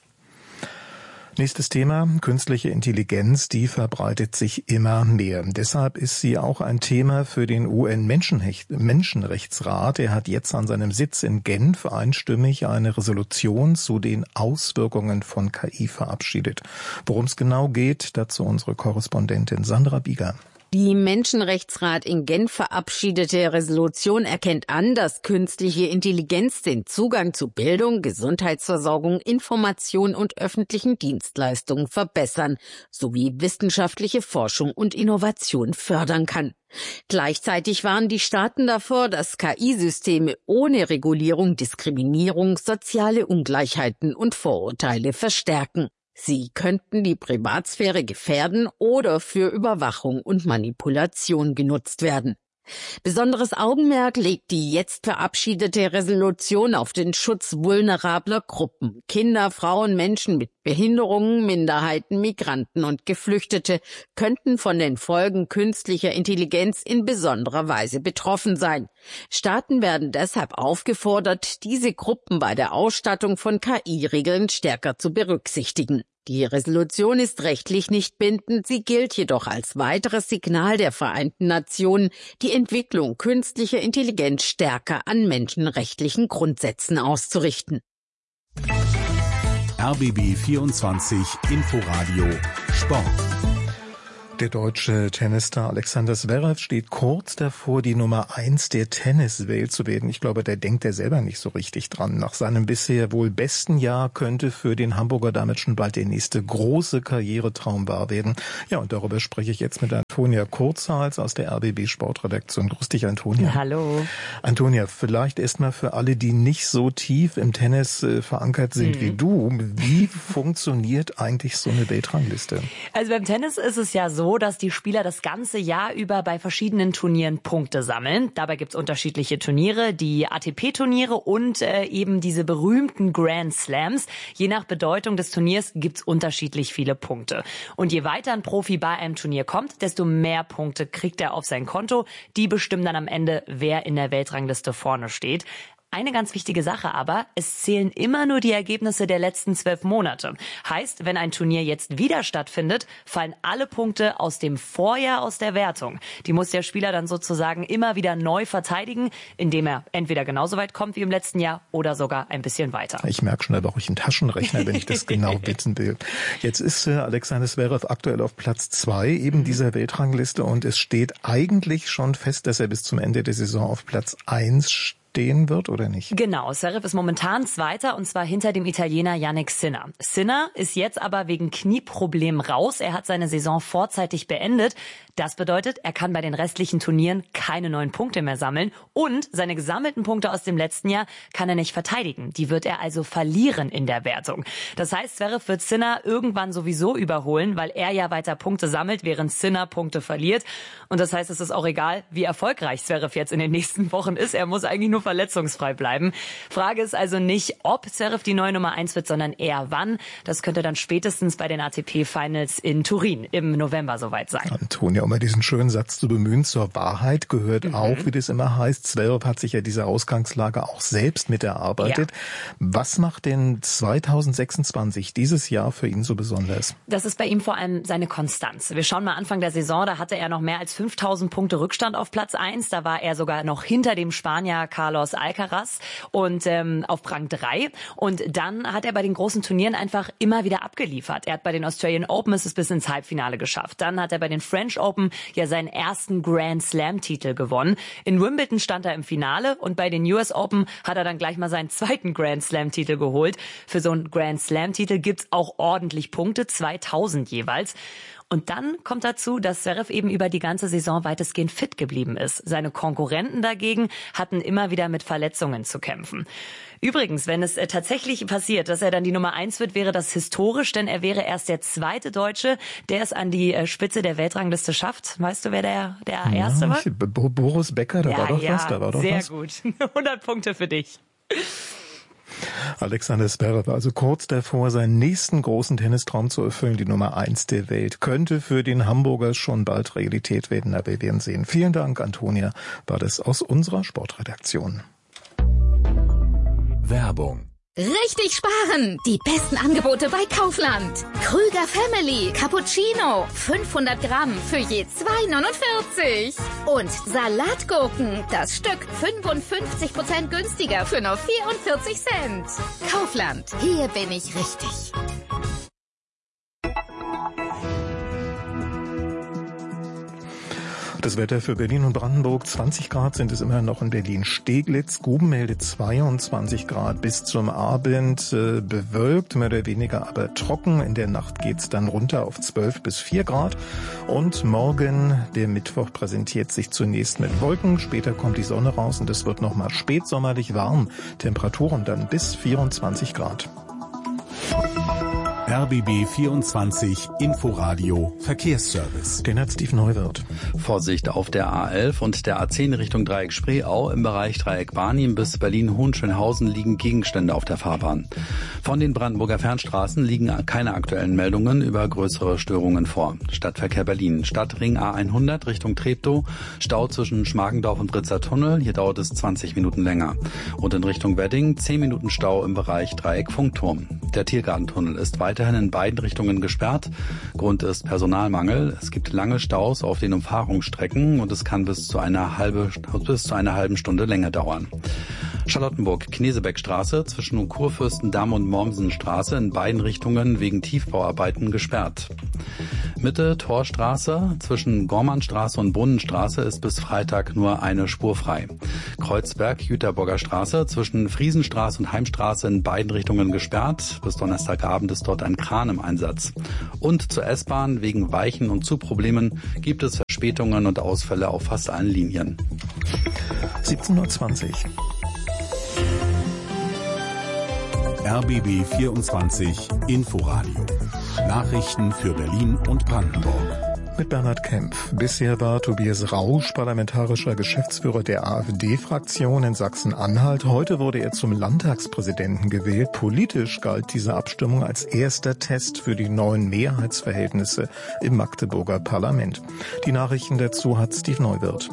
Speaker 2: Nächstes Thema, künstliche Intelligenz, die verbreitet sich immer mehr. Deshalb ist sie auch ein Thema für den U N-Menschenrechtsrat. Er hat jetzt an seinem Sitz in Genf einstimmig eine Resolution zu den Auswirkungen von K I verabschiedet. Worum es genau geht, dazu unsere Korrespondentin Sandra Bieger.
Speaker 29: Die Menschenrechtsrat in Genf verabschiedete Resolution erkennt an, dass künstliche Intelligenz den Zugang zu Bildung, Gesundheitsversorgung, Information und öffentlichen Dienstleistungen verbessern sowie wissenschaftliche Forschung und Innovation fördern kann. Gleichzeitig warnen die Staaten davor, dass K I-Systeme ohne Regulierung Diskriminierung, soziale Ungleichheiten und Vorurteile verstärken. Sie könnten die Privatsphäre gefährden oder für Überwachung und Manipulation genutzt werden. Besonderes Augenmerk legt die jetzt verabschiedete Resolution auf den Schutz vulnerabler Gruppen. Kinder, Frauen, Menschen mit Behinderungen, Minderheiten, Migranten und Geflüchtete könnten von den Folgen künstlicher Intelligenz in besonderer Weise betroffen sein. Staaten werden deshalb aufgefordert, diese Gruppen bei der Ausstattung von K I-Regeln stärker zu berücksichtigen. Die Resolution ist rechtlich nicht bindend, sie gilt jedoch als weiteres Signal der Vereinten Nationen, die Entwicklung künstlicher Intelligenz stärker an menschenrechtlichen Grundsätzen auszurichten.
Speaker 1: R B B vierundzwanzig Inforadio Sport.
Speaker 2: Der deutsche Tennisstar Alexander Zverev steht kurz davor, die Nummer eins der Tenniswelt zu werden. Ich glaube, der denkt er selber nicht so richtig dran. Nach seinem bisher wohl besten Jahr könnte für den Hamburger damit schon bald der nächste große Karrieretraum wahr werden. Ja, und darüber spreche ich jetzt mit Antonia Kurzhals aus der R B B Sportredaktion. Grüß dich, Antonia.
Speaker 12: Hallo.
Speaker 2: Antonia, vielleicht erstmal für alle, die nicht so tief im Tennis äh, verankert sind mhm. wie du. Wie funktioniert eigentlich so eine Weltrangliste?
Speaker 12: Also beim Tennis ist es ja so, dass die Spieler das ganze Jahr über bei verschiedenen Turnieren Punkte sammeln. Dabei gibt's unterschiedliche Turniere, die A T P-Turniere und äh, eben diese berühmten Grand Slams. Je nach Bedeutung des Turniers gibt's unterschiedlich viele Punkte. Und je weiter ein Profi bei einem Turnier kommt, desto mehr Punkte kriegt er auf sein Konto. Die bestimmen dann am Ende, wer in der Weltrangliste vorne steht. Eine ganz wichtige Sache aber, es zählen immer nur die Ergebnisse der letzten zwölf Monate. Heißt, wenn ein Turnier jetzt wieder stattfindet, fallen alle Punkte aus dem Vorjahr aus der Wertung. Die muss der Spieler dann sozusagen immer wieder neu verteidigen, indem er entweder genauso weit kommt wie im letzten Jahr oder sogar ein bisschen weiter.
Speaker 2: Ich merke schon, da brauche ich einen Taschenrechner, wenn ich das genau wissen will. Jetzt ist äh, Alexander Zverev aktuell auf Platz zwei eben dieser Weltrangliste und es steht eigentlich schon fest, dass er bis zum Ende der Saison auf Platz eins steht. Stehen wird oder nicht?
Speaker 12: Genau, Zverev ist momentan Zweiter und zwar hinter dem Italiener Jannik Sinner. Sinner ist jetzt aber wegen Knieproblemen raus. Er hat seine Saison vorzeitig beendet. Das bedeutet, er kann bei den restlichen Turnieren keine neuen Punkte mehr sammeln und seine gesammelten Punkte aus dem letzten Jahr kann er nicht verteidigen. Die wird er also verlieren in der Wertung. Das heißt, Zverev wird Sinner irgendwann sowieso überholen, weil er ja weiter Punkte sammelt, während Sinner Punkte verliert. Und das heißt, es ist auch egal, wie erfolgreich Zverev jetzt in den nächsten Wochen ist. Er muss eigentlich nur verletzungsfrei bleiben. Frage ist also nicht, ob Zverev die neue Nummer eins wird, sondern eher wann. Das könnte dann spätestens bei den A T P-Finals in Turin im November soweit sein.
Speaker 2: Antonia, um mal diesen schönen Satz zu bemühen, zur Wahrheit gehört mhm. auch, wie das immer heißt, Zverev hat sich ja diese Ausgangslage auch selbst mit erarbeitet. Ja. Was macht denn zweitausendsechsundzwanzig, dieses Jahr, für ihn so besonders?
Speaker 12: Das ist bei ihm vor allem seine Konstanz. Wir schauen mal Anfang der Saison, da hatte er noch mehr als fünftausend Punkte Rückstand auf Platz eins. Da war er sogar noch hinter dem Spanier Carlos Alcaraz und ähm, auf Rang drei. Und dann hat er bei den großen Turnieren einfach immer wieder abgeliefert. Er hat bei den Australian Open es bis ins Halbfinale geschafft. Dann hat er bei den French Open ja seinen ersten Grand Slam-Titel gewonnen. In Wimbledon stand er im Finale und bei den U S Open hat er dann gleich mal seinen zweiten Grand Slam-Titel geholt. Für so einen Grand Slam-Titel gibt's auch ordentlich Punkte, zweitausend jeweils. Und dann kommt dazu, dass Zverev eben über die ganze Saison weitestgehend fit geblieben ist. Seine Konkurrenten dagegen hatten immer wieder mit Verletzungen zu kämpfen. Übrigens, wenn es äh, tatsächlich passiert, dass er dann die Nummer eins wird, wäre das historisch, denn er wäre erst der zweite Deutsche, der es an die äh, Spitze der Weltrangliste schafft. Weißt du, wer der, der ja, Erste war?
Speaker 2: Ich, Boris Becker, da
Speaker 12: ja,
Speaker 2: war doch
Speaker 12: ja,
Speaker 2: was. Da war doch
Speaker 12: sehr
Speaker 2: was.
Speaker 12: gut. hundert Punkte für dich.
Speaker 2: Alexander Zverev also kurz davor, seinen nächsten großen Tennistraum zu erfüllen, die Nummer eins der Welt. Könnte für den Hamburger schon bald Realität werden, aber wir werden sehen. Vielen Dank, Antonia, war das aus unserer Sportredaktion.
Speaker 1: Werbung.
Speaker 13: Richtig sparen! Die besten Angebote bei Kaufland. Krüger Family Cappuccino. fünfhundert Gramm für je zwei neunundvierzig. Und Salatgurken. Das Stück fünfundfünfzig Prozent günstiger für nur vierundvierzig Cent. Kaufland. Hier bin ich richtig.
Speaker 2: Das Wetter für Berlin und Brandenburg, zwanzig Grad sind es immer noch in Berlin-Steglitz. Guben meldet zweiundzwanzig Grad bis zum Abend, äh, bewölkt, mehr oder weniger aber trocken. In der Nacht geht's dann runter auf zwölf bis vier Grad. Und morgen, der Mittwoch, präsentiert sich zunächst mit Wolken. Später kommt die Sonne raus und es wird nochmal spätsommerlich warm. Temperaturen dann bis vierundzwanzig Grad.
Speaker 1: R B B vierundzwanzig Inforadio Verkehrsservice.
Speaker 2: Den hat Steve Neuwirth.
Speaker 8: Vorsicht auf der A elf und der A zehn Richtung Dreieck Spreeau. Im Bereich Dreieck Barnim bis Berlin-Hohenschönhausen liegen Gegenstände auf der Fahrbahn. Von den Brandenburger Fernstraßen liegen keine aktuellen Meldungen über größere Störungen vor. Stadtverkehr Berlin. Stadtring A hundert Richtung Treptow. Stau zwischen Schmargendorf und Britzer Tunnel. Hier dauert es zwanzig Minuten länger. Und in Richtung Wedding zehn Minuten Stau im Bereich Dreieck Funkturm. Der Tiergartentunnel ist weiterhin in beiden Richtungen gesperrt. Grund ist Personalmangel. Es gibt lange Staus auf den Umfahrungsstrecken und es kann bis zu einer halbe, bis zu einer halben Stunde länger dauern. Charlottenburg-Knesebeckstraße zwischen Kurfürstendamm und Mommsenstraße in beiden Richtungen wegen Tiefbauarbeiten gesperrt. Mitte Torstraße zwischen Gormannstraße und Brunnenstraße ist bis Freitag nur eine Spur frei. Kreuzberg-Jüterburger Straße zwischen Friesenstraße und Heimstraße in beiden Richtungen gesperrt. Bis Donnerstagabend ist dort ein Kran im Einsatz. Und zur S-Bahn wegen Weichen- und Zugproblemen gibt es Verspätungen und Ausfälle auf fast allen Linien.
Speaker 2: siebzehn Uhr zwanzig.
Speaker 1: R B B vierundzwanzig Inforadio. Nachrichten für Berlin und Brandenburg.
Speaker 2: Mit Bernhard Kempf. Bisher war Tobias Rausch parlamentarischer Geschäftsführer der AfD-Fraktion in Sachsen-Anhalt. Heute wurde er zum Landtagspräsidenten gewählt. Politisch galt diese Abstimmung als erster Test für die neuen Mehrheitsverhältnisse im Magdeburger Parlament. Die Nachrichten dazu hat Steve Neuwirth.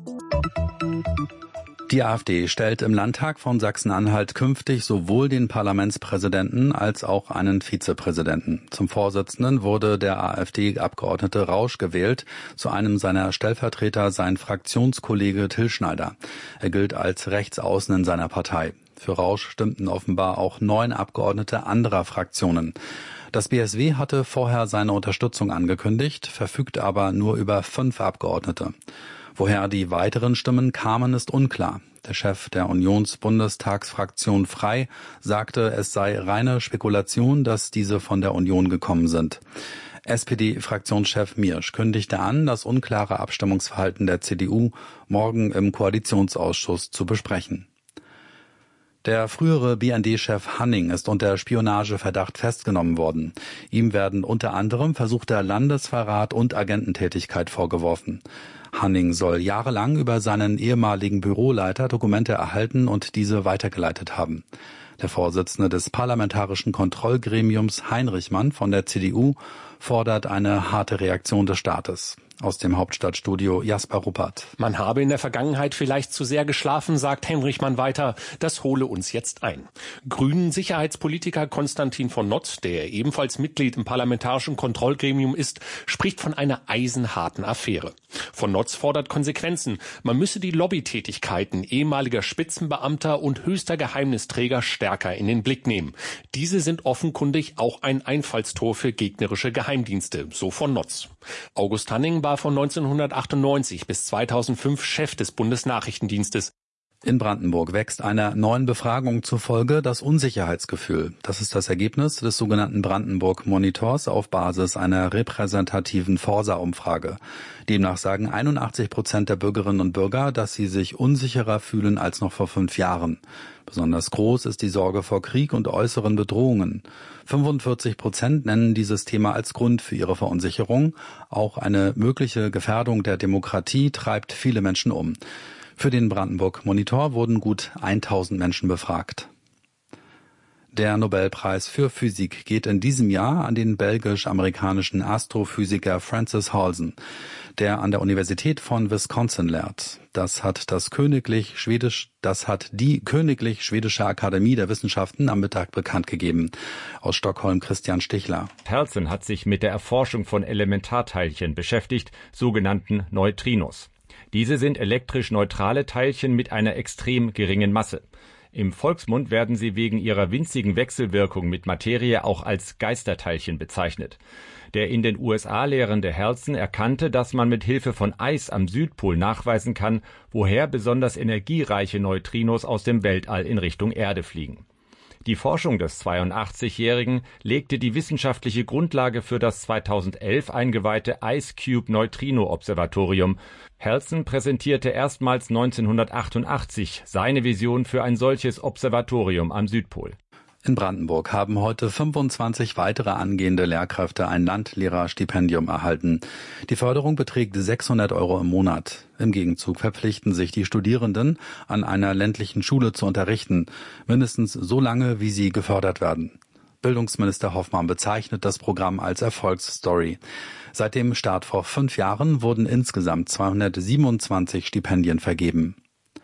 Speaker 8: Die AfD stellt im Landtag von Sachsen-Anhalt künftig sowohl den Parlamentspräsidenten als auch einen Vizepräsidenten. Zum Vorsitzenden wurde der AfD-Abgeordnete Rausch gewählt, zu einem seiner Stellvertreter sein Fraktionskollege Till Schneider. Er gilt als Rechtsaußen in seiner Partei. Für Rausch stimmten offenbar auch neun Abgeordnete anderer Fraktionen. Das B S W hatte vorher seine Unterstützung angekündigt, verfügt aber nur über fünf Abgeordnete. Woher die weiteren Stimmen kamen, ist unklar. Der Chef der Unions-Bundestagsfraktion Frei sagte, es sei reine Spekulation, dass diese von der Union gekommen sind. S P D-Fraktionschef Miersch kündigte an, das unklare Abstimmungsverhalten der C D U morgen im Koalitionsausschuss zu besprechen. Der frühere B N D-Chef Hanning ist unter Spionageverdacht festgenommen worden. Ihm werden unter anderem versuchter Landesverrat und Agententätigkeit vorgeworfen. Hanning soll jahrelang über seinen ehemaligen Büroleiter Dokumente erhalten und diese weitergeleitet haben. Der Vorsitzende des Parlamentarischen Kontrollgremiums Heinrich Mann von der C D U fordert eine harte Reaktion des Staates. Aus dem Hauptstadtstudio Jasper Ruppert.
Speaker 15: Man habe in der Vergangenheit vielleicht zu sehr geschlafen, sagt Henrich Mann weiter. Das hole uns jetzt ein. Grünen Sicherheitspolitiker Konstantin von Notz, der ebenfalls Mitglied im Parlamentarischen Kontrollgremium ist, spricht von einer eisenharten Affäre. Von Notz fordert Konsequenzen. Man müsse die Lobbytätigkeiten ehemaliger Spitzenbeamter und höchster Geheimnisträger stärker in den Blick nehmen. Diese sind offenkundig auch ein Einfallstor für gegnerische Geheimdienste, so von Notz. August Hanning war von neunzehnhundertachtundneunzig bis zweitausendfünf Chef des Bundesnachrichtendienstes.
Speaker 8: In Brandenburg wächst einer neuen Befragung zufolge das Unsicherheitsgefühl. Das ist das Ergebnis des sogenannten Brandenburg-Monitors auf Basis einer repräsentativen Forsa-Umfrage. Demnach sagen einundachtzig Prozent der Bürgerinnen und Bürger, dass sie sich unsicherer fühlen als noch vor fünf Jahren. Besonders groß ist die Sorge vor Krieg und äußeren Bedrohungen. fünfundvierzig Prozent nennen dieses Thema als Grund für ihre Verunsicherung. Auch eine mögliche Gefährdung der Demokratie treibt viele Menschen um. Für den Brandenburg-Monitor wurden gut tausend Menschen befragt. Der Nobelpreis für Physik geht in diesem Jahr an den belgisch-amerikanischen Astrophysiker Francis Halsen, der an der Universität von Wisconsin lehrt. Das hat das Königlich Schwedisch, das hat die Königlich Schwedische Akademie der Wissenschaften am Mittag bekannt gegeben. Aus Stockholm Christian Stichler.
Speaker 16: Halsen hat sich mit der Erforschung von Elementarteilchen beschäftigt, sogenannten Neutrinos. Diese sind elektrisch neutrale Teilchen mit einer extrem geringen Masse. Im Volksmund werden sie wegen ihrer winzigen Wechselwirkung mit Materie auch als Geisterteilchen bezeichnet. Der in den U S A lehrende Halsen erkannte, dass man mit Hilfe von Eis am Südpol nachweisen kann, woher besonders energiereiche Neutrinos aus dem Weltall in Richtung Erde fliegen. Die Forschung des zweiundachtzigjährigen legte die wissenschaftliche Grundlage für das zweitausendelf eingeweihte Ice Cube Neutrino Observatorium. Halsen präsentierte erstmals neunzehnhundertachtundachtzig seine Vision für ein solches Observatorium am Südpol.
Speaker 8: In Brandenburg haben heute fünfundzwanzig weitere angehende Lehrkräfte ein Landlehrerstipendium erhalten. Die Förderung beträgt sechshundert Euro im Monat. Im Gegenzug verpflichten sich die Studierenden, an einer ländlichen Schule zu unterrichten, mindestens so lange, wie sie gefördert werden. Bildungsminister Hoffmann bezeichnet das Programm als Erfolgsstory. Seit dem Start vor fünf Jahren wurden insgesamt zweihundertsiebenundzwanzig Stipendien vergeben.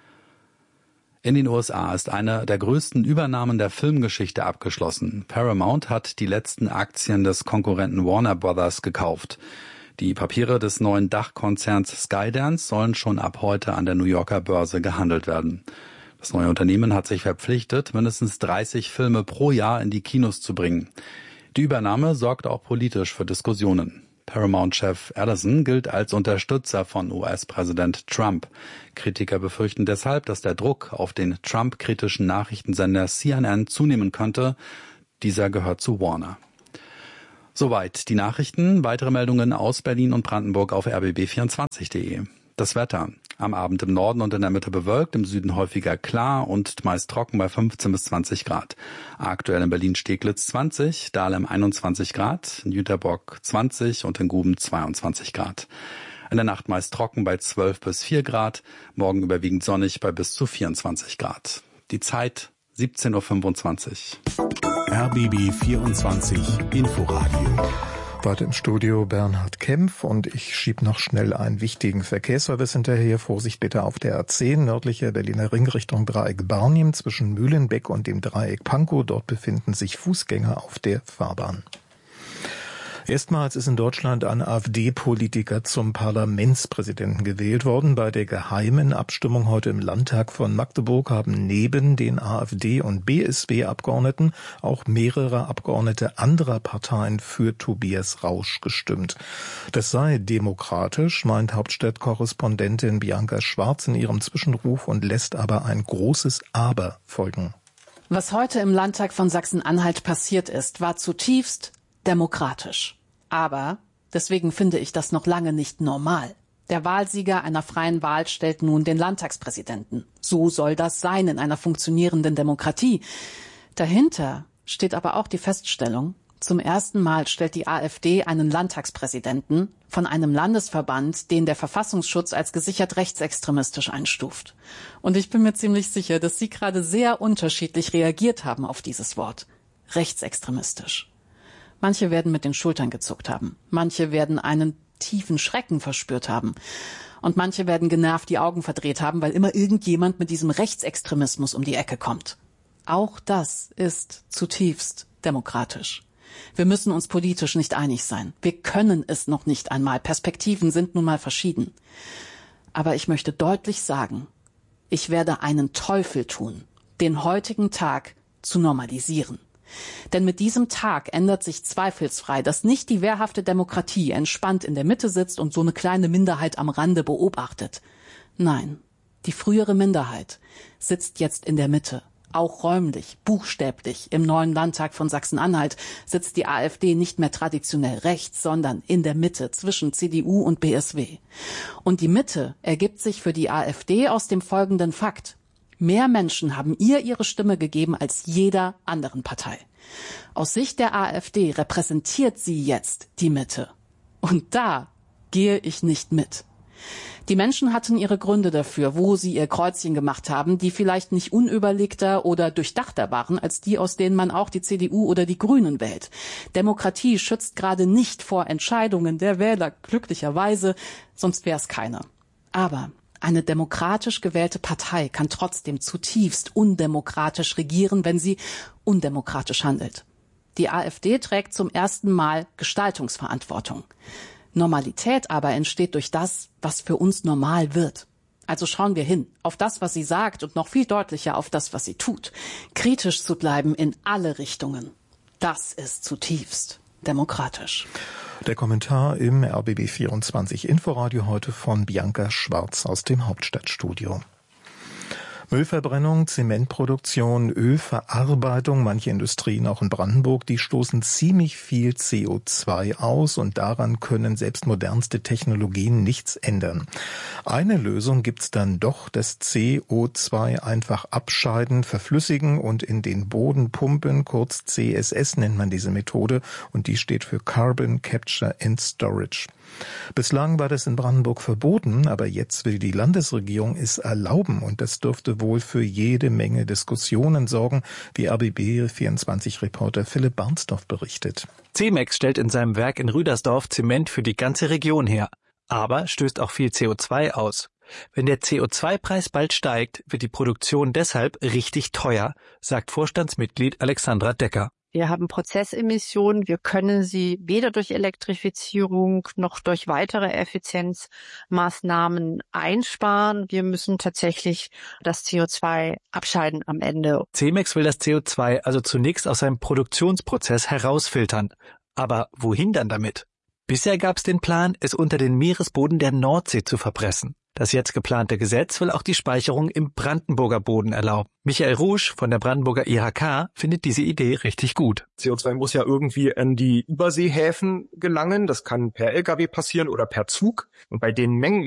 Speaker 8: In den U S A ist eine der größten Übernahmen der Filmgeschichte abgeschlossen. Paramount hat die letzten Aktien des Konkurrenten Warner Brothers gekauft. Die Papiere des neuen Dachkonzerns Skydance sollen schon ab heute an der New Yorker Börse gehandelt werden. Das neue Unternehmen hat sich verpflichtet, mindestens dreißig Filme pro Jahr in die Kinos zu bringen. Die Übernahme sorgt auch politisch für Diskussionen. Paramount-Chef Ellison gilt als Unterstützer von U S-Präsident Trump. Kritiker befürchten deshalb, dass der Druck auf den Trump-kritischen Nachrichtensender C N N zunehmen könnte. Dieser gehört zu Warner. Soweit die Nachrichten. Weitere Meldungen aus Berlin und Brandenburg auf r b b vierundzwanzig punkt de. Das Wetter. Am Abend im Norden und in der Mitte bewölkt, im Süden häufiger klar und meist trocken bei fünfzehn bis zwanzig Grad. Aktuell in Berlin-Steglitz zwanzig, Dahlem einundzwanzig Grad, in Jüterbock zwanzig und in Guben zweiundzwanzig Grad. In der Nacht meist trocken bei zwölf bis vier Grad, morgen überwiegend sonnig bei bis zu vierundzwanzig Grad. Die Zeit siebzehn Uhr fünfundzwanzig.
Speaker 1: R B B vierundzwanzig Inforadio.
Speaker 2: Weiter im Studio Bernhard Kempf und ich schieb noch schnell einen wichtigen Verkehrsservice hinterher. Vorsicht bitte auf der A zehn, nördliche Berliner Ring Richtung Dreieck Barnim zwischen Mühlenbeck und dem Dreieck Pankow. Dort befinden sich Fußgänger auf der Fahrbahn. Erstmals ist in Deutschland ein AfD-Politiker zum Parlamentspräsidenten gewählt worden. Bei der geheimen Abstimmung heute im Landtag von Magdeburg haben neben den AfD- und B S W-Abgeordneten auch mehrere Abgeordnete anderer Parteien für Tobias Rausch gestimmt. Das sei demokratisch, meint Hauptstadtkorrespondentin Bianca Schwarz in ihrem Zwischenruf und lässt aber ein großes Aber folgen.
Speaker 17: Was heute im Landtag von Sachsen-Anhalt passiert ist, war zutiefst demokratisch. Aber deswegen finde ich das noch lange nicht normal. Der Wahlsieger einer freien Wahl stellt nun den Landtagspräsidenten. So soll das sein in einer funktionierenden Demokratie. Dahinter steht aber auch die Feststellung, zum ersten Mal stellt die AfD einen Landtagspräsidenten von einem Landesverband, den der Verfassungsschutz als gesichert rechtsextremistisch einstuft. Und ich bin mir ziemlich sicher, dass Sie gerade sehr unterschiedlich reagiert haben auf dieses Wort. Rechtsextremistisch. Manche werden mit den Schultern gezuckt haben. Manche werden einen tiefen Schrecken verspürt haben. Und manche werden genervt die Augen verdreht haben, weil immer irgendjemand mit diesem Rechtsextremismus um die Ecke kommt. Auch das ist zutiefst demokratisch. Wir müssen uns politisch nicht einig sein. Wir können es noch nicht einmal. Perspektiven sind nun mal verschieden. Aber ich möchte deutlich sagen, ich werde einen Teufel tun, den heutigen Tag zu normalisieren. Denn mit diesem Tag ändert sich zweifelsfrei, dass nicht die wehrhafte Demokratie entspannt in der Mitte sitzt und so eine kleine Minderheit am Rande beobachtet. Nein, die frühere Minderheit sitzt jetzt in der Mitte. Auch räumlich, buchstäblich, im neuen Landtag von Sachsen-Anhalt sitzt die AfD nicht mehr traditionell rechts, sondern in der Mitte zwischen C D U und B S W. Und die Mitte ergibt sich für die AfD aus dem folgenden Fakt. Mehr Menschen haben ihr ihre Stimme gegeben als jeder anderen Partei. Aus Sicht der AfD repräsentiert sie jetzt die Mitte. Und da gehe ich nicht mit. Die Menschen hatten ihre Gründe dafür, wo sie ihr Kreuzchen gemacht haben, die vielleicht nicht unüberlegter oder durchdachter waren, als die, aus denen man auch die C D U oder die Grünen wählt. Demokratie schützt gerade nicht vor Entscheidungen der Wähler, glücklicherweise, sonst wäre es keine. Aber eine demokratisch gewählte Partei kann trotzdem zutiefst undemokratisch regieren, wenn sie undemokratisch handelt. Die AfD trägt zum ersten Mal Gestaltungsverantwortung. Normalität aber entsteht durch das, was für uns normal wird. Also schauen wir hin, auf das, was sie sagt und noch viel deutlicher auf das, was sie tut. Kritisch zu bleiben in alle Richtungen. Das ist zutiefst demokratisch.
Speaker 2: Der Kommentar im R B B vierundzwanzig Inforadio heute von Bianca Schwarz aus dem Hauptstadtstudio. Müllverbrennung, Zementproduktion, Ölverarbeitung, manche Industrien auch in Brandenburg, die stoßen ziemlich viel C O zwei aus und daran können selbst modernste Technologien nichts ändern. Eine Lösung gibt's dann doch, das C O zwei einfach abscheiden, verflüssigen und in den Boden pumpen, kurz C S S nennt man diese Methode und die steht für Carbon Capture and Storage. Bislang war das in Brandenburg verboten, aber jetzt will die Landesregierung es erlauben und das dürfte wohl für jede Menge Diskussionen sorgen, wie R B B vierundzwanzig-Reporter Philipp Barnsdorf berichtet.
Speaker 18: Cemex stellt in seinem Werk in Rüdersdorf Zement für die ganze Region her, aber stößt auch viel C O zwei aus. Wenn der C O zwei Preis bald steigt, wird die Produktion deshalb richtig teuer, sagt Vorstandsmitglied Alexandra Decker.
Speaker 19: Wir haben Prozessemissionen, wir können sie weder durch Elektrifizierung noch durch weitere Effizienzmaßnahmen einsparen. Wir müssen tatsächlich das C O zwei abscheiden am Ende.
Speaker 18: Cemex will das C O zwei also zunächst aus seinem Produktionsprozess herausfiltern. Aber wohin dann damit? Bisher gab es den Plan, es unter den Meeresboden der Nordsee zu verpressen. Das jetzt geplante Gesetz will auch die Speicherung im Brandenburger Boden erlauben. Michael Rusch von der Brandenburger I H K findet diese Idee richtig gut.
Speaker 20: C O zwei muss ja irgendwie an die Überseehäfen gelangen. Das kann per L K W passieren oder per Zug. Und bei den Mengen,